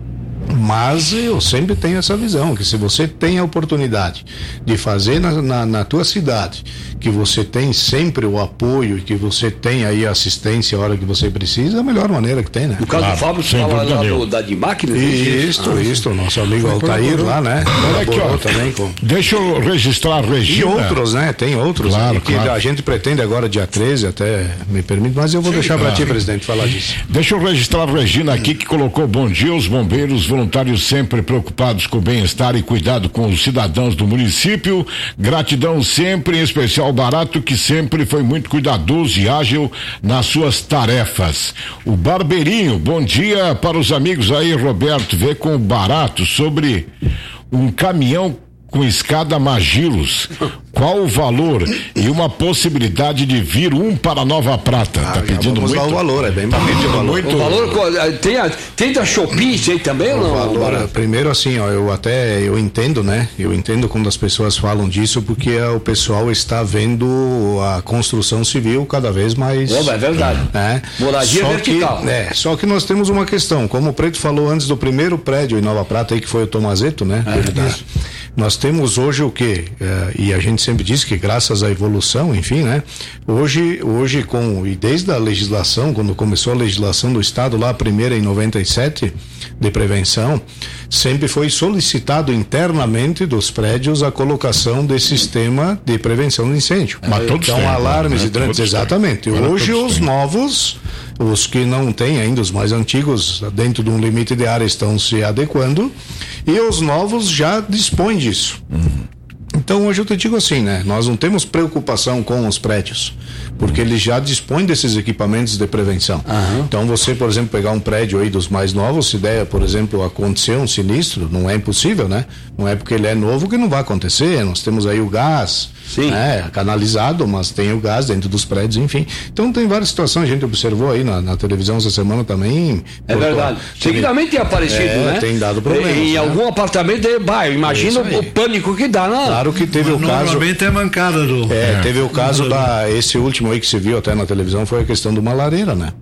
mas eu sempre tenho essa visão, que se você tem a oportunidade de fazer na, na, na tua cidade, que você tem sempre o apoio e que você tem aí a assistência a hora que você precisa, é a melhor maneira que tem, né? No caso claro, do Fábio, você fala lá do, da de máquina? Isso, ah, isso, nosso amigo Altair lá, né? Olha aqui, ó, também com... Deixa eu registrar a Regina. E outros, né? Tem outros. Claro, que claro. A gente pretende agora dia treze, até me permite, mas eu vou Sim, deixar para ti, presidente, falar disso. Deixa eu registrar a Regina aqui, que colocou bom dia aos bombeiros voluntários sempre preocupados com o bem-estar e cuidado com os cidadãos do município. Gratidão sempre, em especial Barato, que sempre foi muito cuidadoso e ágil nas suas tarefas. O Barbeirinho, bom dia para os amigos aí, Roberto, vê com o Barato sobre um caminhão com escada Magilos. Qual o valor e uma possibilidade de vir um para Nova Prata? Ah, tá pedindo vamos muito. Dar o valor, é bem tá pedindo valor. Muito. O valor tem a, tem da Shopee isso aí também o ou não? Valor, primeiro assim, ó, eu até eu entendo, né? Eu entendo quando as pessoas falam disso porque é, o pessoal está vendo a construção civil cada vez mais. Oba, é verdade. Né? Moradia só vertical. Que, é, só que nós temos uma questão, como o Preto falou antes do primeiro prédio em Nova Prata aí que foi o Tomazeto, né? É, nós temos hoje o quê? É, e a gente sempre diz que graças à evolução, enfim, né? Hoje, hoje com, e desde a legislação, quando começou a legislação do Estado lá, a primeira em noventa e sete, de prevenção, sempre foi solicitado internamente dos prédios a colocação de sistema de prevenção de incêndio. Mas todos então, têm, alarmes né? hidrantes, exatamente. Mas hoje os têm. novos, os que não têm ainda, os mais antigos, dentro de um limite de área, estão se adequando, e os novos já dispõem disso. Uhum. Então hoje eu te digo assim, né? Nós não temos preocupação com os prédios, porque eles já dispõem desses equipamentos de prevenção. Uhum. Então você, por exemplo, pegar um prédio aí dos mais novos, se der, por exemplo, acontecer um sinistro, não é impossível, né? Não é porque ele é novo que não vai acontecer. Nós temos aí o gás, Sim. né? Canalizado, mas tem o gás dentro dos prédios, enfim. Então tem várias situações, a gente observou aí na, na televisão essa semana também. É por, verdade. Seguidamente tem aparecido, é, né? Tem dado problemas. Em né? algum apartamento de bairro, imagina o pânico que dá, né? Claro que teve mas o caso. Normalmente é mancada do. É, é. teve o caso da. Esse último aí que se viu até na televisão foi a questão de uma lareira, né?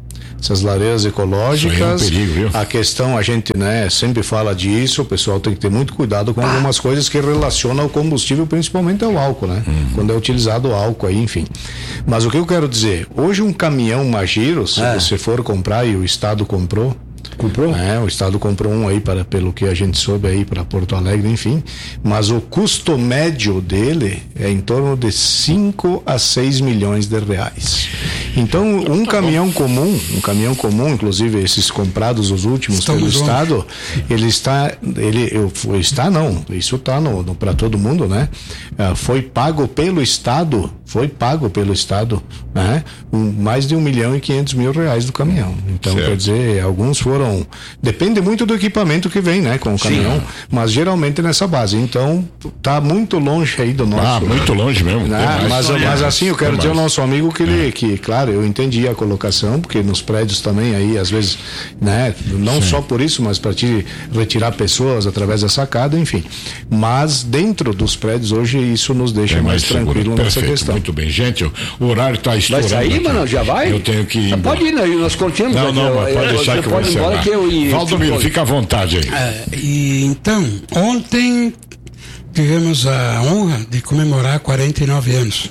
essas lareiras ecológicas. Isso aí é um perigo, viu? A questão, a gente, né, sempre fala disso, o pessoal tem que ter muito cuidado com algumas coisas que relacionam ao combustível, principalmente ao álcool, né? Uhum. Quando é utilizado o álcool aí, enfim. Mas o que eu quero dizer, hoje um caminhão Magiro, se é. você for comprar e o Estado comprou, Comprou? É, o Estado comprou um aí, para, pelo que a gente soube aí, para Porto Alegre, enfim. Mas o custo médio dele é em torno de cinco a seis milhões de reais. Então, um caminhão comum, um caminhão comum, inclusive esses comprados, os últimos Estamos pelo longe. Estado, ele está, ele, eu, está não, isso está no, no, para todo mundo, né? Uh, foi pago pelo Estado, foi pago pelo Estado, né? Um, mais de um milhão e quinhentos mil reais do caminhão. Então, certo. Quer dizer, alguns foram, depende muito do equipamento que vem, né? Com o caminhão, sim, mas geralmente nessa base. Então, tá muito longe aí do nosso... Ah, muito longe mesmo. Né? Mas, mas assim, eu quero dizer ao nosso amigo que ele, que, claro, eu entendi a colocação, porque nos prédios também aí, às vezes, né? Não sim. só por isso, mas para te retirar pessoas através da sacada, enfim. Mas dentro dos prédios hoje, isso nos deixa é mais, mais tranquilo nessa questão. Muito bem, gente, o horário está estourando. Vai sair, mano? Já vai? Eu tenho que ir. Pode ir, né? Nós continuamos. Não, não, mas pode deixar que eu vou encerrar. Valdomiro, fica à vontade aí. É, e então, ontem tivemos a honra de comemorar quarenta e nove anos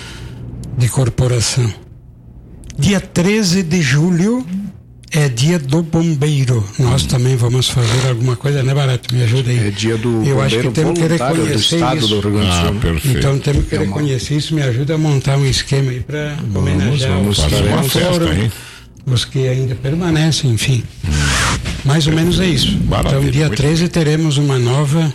de corporação. Dia treze de julho é dia do bombeiro. Nós hum. também vamos fazer alguma coisa, né, Barato? Me ajuda aí. É dia do Eu acho que temos que reconhecer do estado isso. Do Rio Grande do Sul. Ah, perfeito. Então temos que reconhecer isso. Me ajuda a montar um esquema aí para homenagear vamos os, fazer uma festa, hein? os que ainda permanecem, enfim. Hum. Mais ou menos é isso. Maravilha, então, dia treze teremos uma nova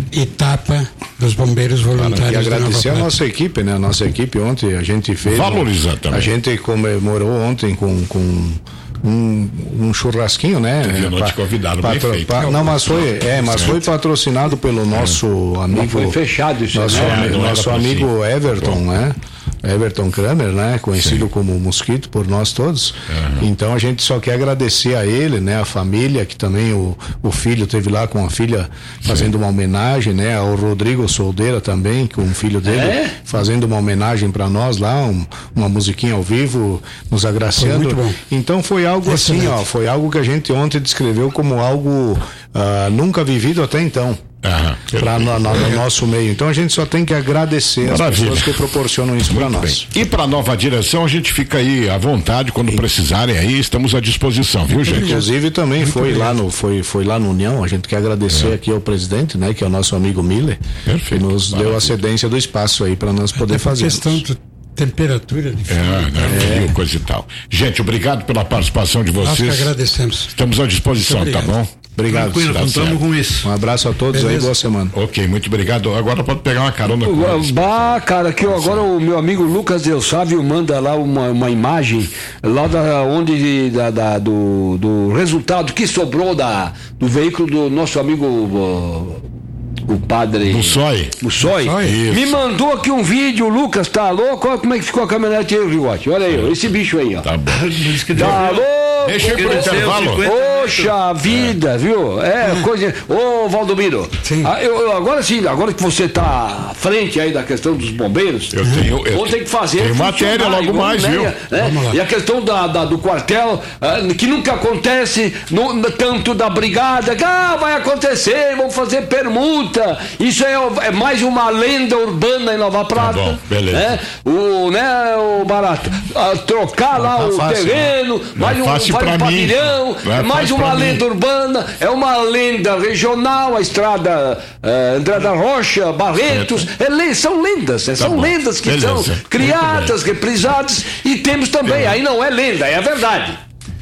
etapa dos bombeiros voluntários. E agradecer a nossa equipe, né? A nossa equipe ontem, a gente fez. Valorizar também. A gente comemorou ontem com. com Um, um churrasquinho, né? Eu não te convidaram, patro, bem pa, Não, mas foi, é, mas foi patrocinado pelo nosso é. amigo. Mas foi fechado isso, nosso, né? Amigo, nosso amigo assim. Everton, Bom. né? Everton Kramer, né? Conhecido Sim. como Mosquito por nós todos. Uhum. Então a gente só quer agradecer a ele, né? A família, que também o, o filho teve lá com a filha fazendo Sim. uma homenagem, né? Ao Rodrigo Soldeira também, com o filho dele é? fazendo uma homenagem para nós lá, um, uma musiquinha ao vivo, nos agraciando. Foi então foi algo Excelente. assim, ó, foi algo que a gente ontem descreveu como algo uh, nunca vivido até então. Para no, no, no nosso meio. Então a gente só tem que agradecer Maravilha. as pessoas que proporcionam isso para nós. Bem. E para a nova direção, a gente fica aí à vontade quando e... precisarem aí, estamos à disposição, viu, gente? Inclusive também Muito foi lá no foi foi lá no União, a gente quer agradecer é. aqui ao presidente, né, que é o nosso amigo Miller, Perfeito. que nos Maravilha. deu a cedência do espaço aí para nós poder fazer. Questão de temperatura de frio. É, né, é. coisa e tal. Gente, obrigado pela participação de vocês. Nós que agradecemos. Estamos à disposição, tá bom? Obrigado. Contamos com isso. Um abraço a todos Beleza. aí, boa semana. Ok, muito obrigado. Agora pode pegar uma carona com eles. Bah, cara, que agora o meu amigo Lucas Del Sávio manda lá uma, uma imagem lá da onde da, da, do, do resultado que sobrou da, do veículo do nosso amigo o, o padre Mussoi. Mussoi. Me mandou aqui um vídeo, o Lucas, tá louco? Olha como é que ficou a caminhonete aí, Rigote. Olha aí, esse bicho aí, ó. Tá bom. Tá louco? Deixa eu ir pro intervalo. Poxa vida, é. viu? É, coisa. Ô, Valdomiro, sim. Ah, eu, eu, agora sim, agora que você está à frente aí da questão dos bombeiros, eu tenho. Eu vou ter que fazer. Tem matéria logo mais, viu? Né? E a questão da, da, do quartel, ah, que nunca acontece, no, tanto da brigada, que ah, vai acontecer, vão fazer permuta. Isso é, é mais uma lenda urbana em Nova Prata. Tá bom, beleza. Né? O, né, o Barato, ah, trocar não lá tá o fácil, terreno, né? mais um. Faz um pavilhão, é mais uma lenda mim. urbana, é uma lenda regional, a estrada uh, André da Rocha, Barretos, é, são lendas, é, tá são bom. lendas que Beleza. são criadas, reprisadas, e temos também, aí não é lenda, é a verdade.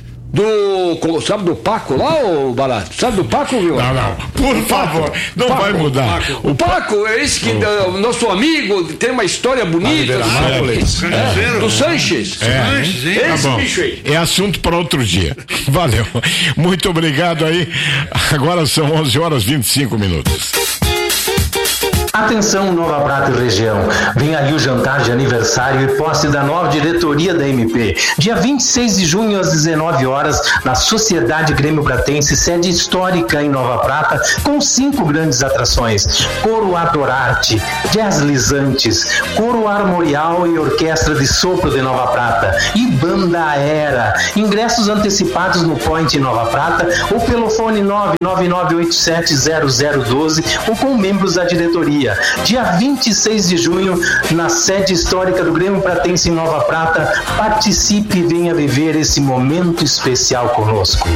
Do. Sabe do Paco lá, ô Barato? Sabe do Paco, viu? Não, não. Por favor, não Paco, vai mudar. Paco. O Paco é esse que. O uh, nosso amigo tem uma história bonita. É, é, do Sanches. É, Sanches, tá esse bom. bicho aí. É assunto para outro dia. Valeu. Muito obrigado aí. Agora são onze horas e vinte e cinco minutos. Atenção, Nova Prata e região. Vem aí o jantar de aniversário e posse da nova diretoria da M P. Dia vinte e seis de junho, às dezenove horas, na Sociedade Grêmio Pratense, sede histórica em Nova Prata, com cinco grandes atrações: Coro Adorarte, Jazz Lisantes, Coro Armorial e Orquestra de Sopro de Nova Prata e Banda Era. Ingressos antecipados no Point Nova Prata ou pelo fone nove nove nove oito sete zero zero um dois ou com membros da diretoria. Dia vinte e seis de junho, na sede histórica do Grêmio Pratense em Nova Prata. Participe e venha viver esse momento especial conosco.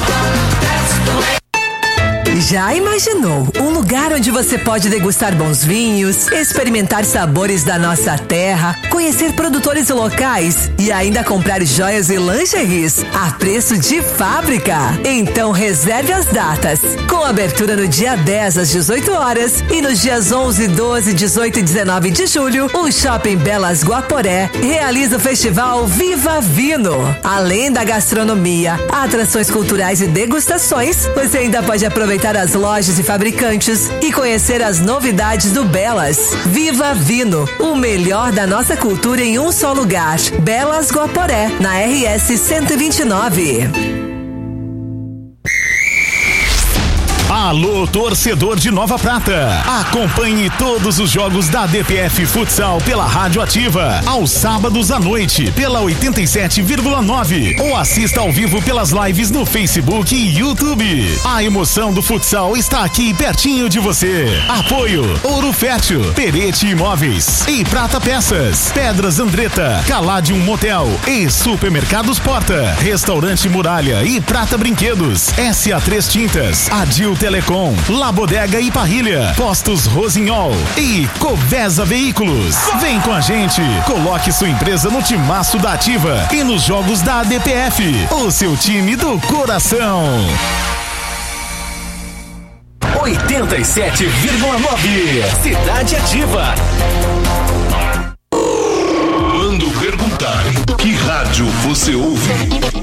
Já imaginou um lugar onde você pode degustar bons vinhos, experimentar sabores da nossa terra, conhecer produtores locais e ainda comprar joias e lingeries a preço de fábrica? Então reserve as datas. Com abertura no dia dez às dezoito horas e nos dias onze, doze, dezoito e dezenove de julho, o Shopping Belas Guaporé realiza o festival Viva Vino. Além da gastronomia, atrações culturais e degustações, você ainda pode aproveitar as lojas e fabricantes e conhecer as novidades do Belas. Viva Vino, o melhor da nossa cultura em um só lugar. Belas Guaporé, na R S cento e vinte e nove. Alô, torcedor de Nova Prata. Acompanhe todos os jogos da D P F Futsal pela Rádio Ativa, aos sábados à noite, pela oitenta e sete vírgula nove, ou assista ao vivo pelas lives no Facebook e YouTube. A emoção do futsal está aqui pertinho de você. Apoio Ouro Fértil, Perete Imóveis e Prata Peças, Pedras Andretta, Caladium Motel e Supermercados Porta, Restaurante Muralha e Prata Brinquedos, S A três Tintas, Adil Telecom, La Bodega e Parrilha, Postos Rosinhol e Covesa Veículos. Vem com a gente, coloque sua empresa no timaço da Ativa e nos jogos da A D P F, o seu time do coração. oitenta e sete vírgula nove Cidade Ativa. Quando perguntarem que rádio você ouve,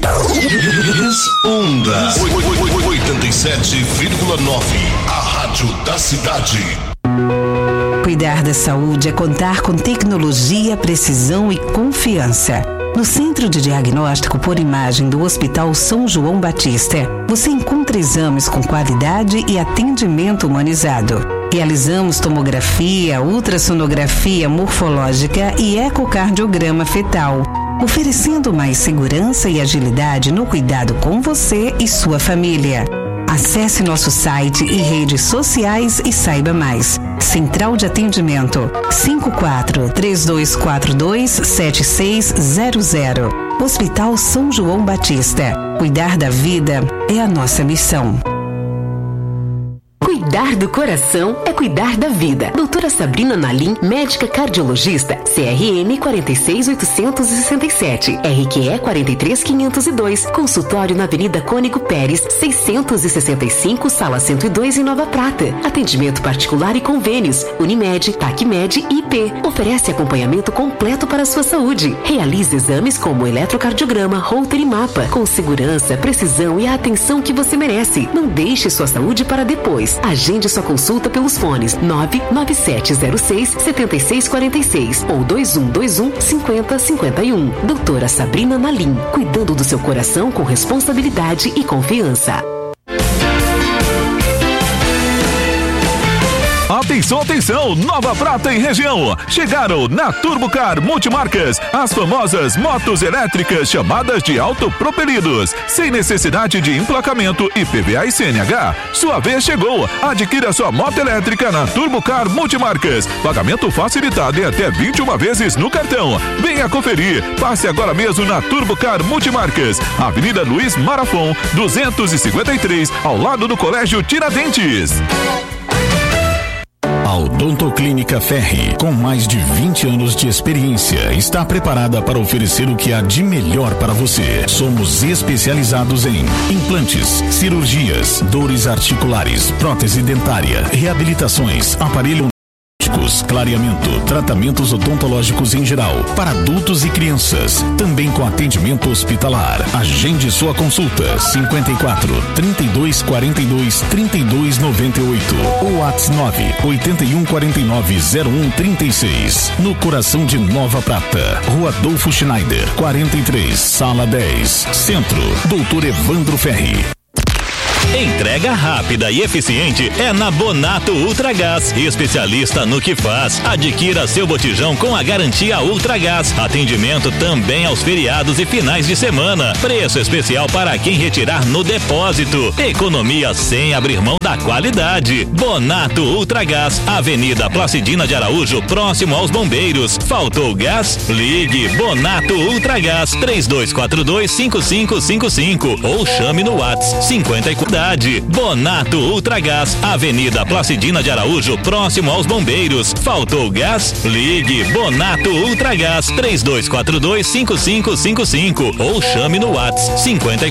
responda oitenta e sete vírgula nove, a rádio da cidade. Cuidar da saúde é contar com tecnologia, precisão e confiança. No Centro de Diagnóstico por Imagem do Hospital São João Batista, você encontra exames com qualidade e atendimento humanizado. Realizamos tomografia, ultrassonografia morfológica e ecocardiograma fetal, oferecendo mais segurança e agilidade no cuidado com você e sua família. Acesse nosso site e redes sociais e saiba mais. Central de Atendimento cinco quatro três dois quatro dois sete seis zero zero. Hospital São João Batista. Cuidar da vida é a nossa missão. Cuidar do coração é cuidar da vida. Doutora Sabrina Nalim, médica cardiologista, C R N quatro seis oito seis sete, R Q E quatro três quinhentos e dois, consultório na Avenida Cônigo Pérez, seiscentos e sessenta e cinco, sala cento e dois, em Nova Prata. Atendimento particular e convênios, Unimed, Tacmed e I P. Oferece acompanhamento completo para a sua saúde. Realize exames como eletrocardiograma, Holter e mapa, com segurança, precisão e a atenção que você merece. Não deixe sua saúde para depois. Agende sua consulta pelos fones nove nove sete zero seis sete seis quatro seis ou dois um dois um cinco zero cinco um. Doutora Sabrina Nalim, cuidando do seu coração com responsabilidade e confiança. Atenção, atenção, Nova Prata e região. Chegaram na Turbocar Multimarcas as famosas motos elétricas chamadas de autopropelidos, sem necessidade de emplacamento I P V A e C N H. Sua vez chegou. Adquira sua moto elétrica na Turbocar Multimarcas. Pagamento facilitado em até vinte e uma vezes no cartão. Venha conferir. Passe agora mesmo na Turbocar Multimarcas, Avenida Luiz Marafon, duzentos e cinquenta e três, ao lado do Colégio Tiradentes. A Odontoclínica Ferri, com mais de vinte anos de experiência, está preparada para oferecer o que há de melhor para você. Somos especializados em implantes, cirurgias, dores articulares, prótese dentária, reabilitações, aparelho cosméticos, clareamento, tratamentos odontológicos em geral, para adultos e crianças, também com atendimento hospitalar. Agende sua consulta cinquenta e quatro, trinta e dois, quarenta e dois, trinta e dois, noventa e oito ou WhatsApp nove oito um quatro nove zero um trinta e seis, no coração de Nova Prata, Rua Adolfo Schneider, quarenta e três, Sala dez, Centro, Doutor Evandro Ferri. Entrega rápida e eficiente é na Bonato Ultragás, especialista no que faz. Adquira seu botijão com a garantia Ultragás. Atendimento também aos feriados e finais de semana. Preço especial para quem retirar no depósito. Economia sem abrir mão da qualidade. Bonato Ultragás, Avenida Placidina de Araújo, próximo aos Bombeiros. Faltou gás? Ligue Bonato Ultragás três dois quatro dois, cinco cinco cinco cinco ou chame no WhatsApp cinquenta e quatro. Bonato Ultragás, Avenida Placidina de Araújo, próximo aos Bombeiros. Faltou gás? Ligue Bonato Ultragás três dois quatro dois, cinco cinco cinco cinco ou chame no WhatsApp cinquenta e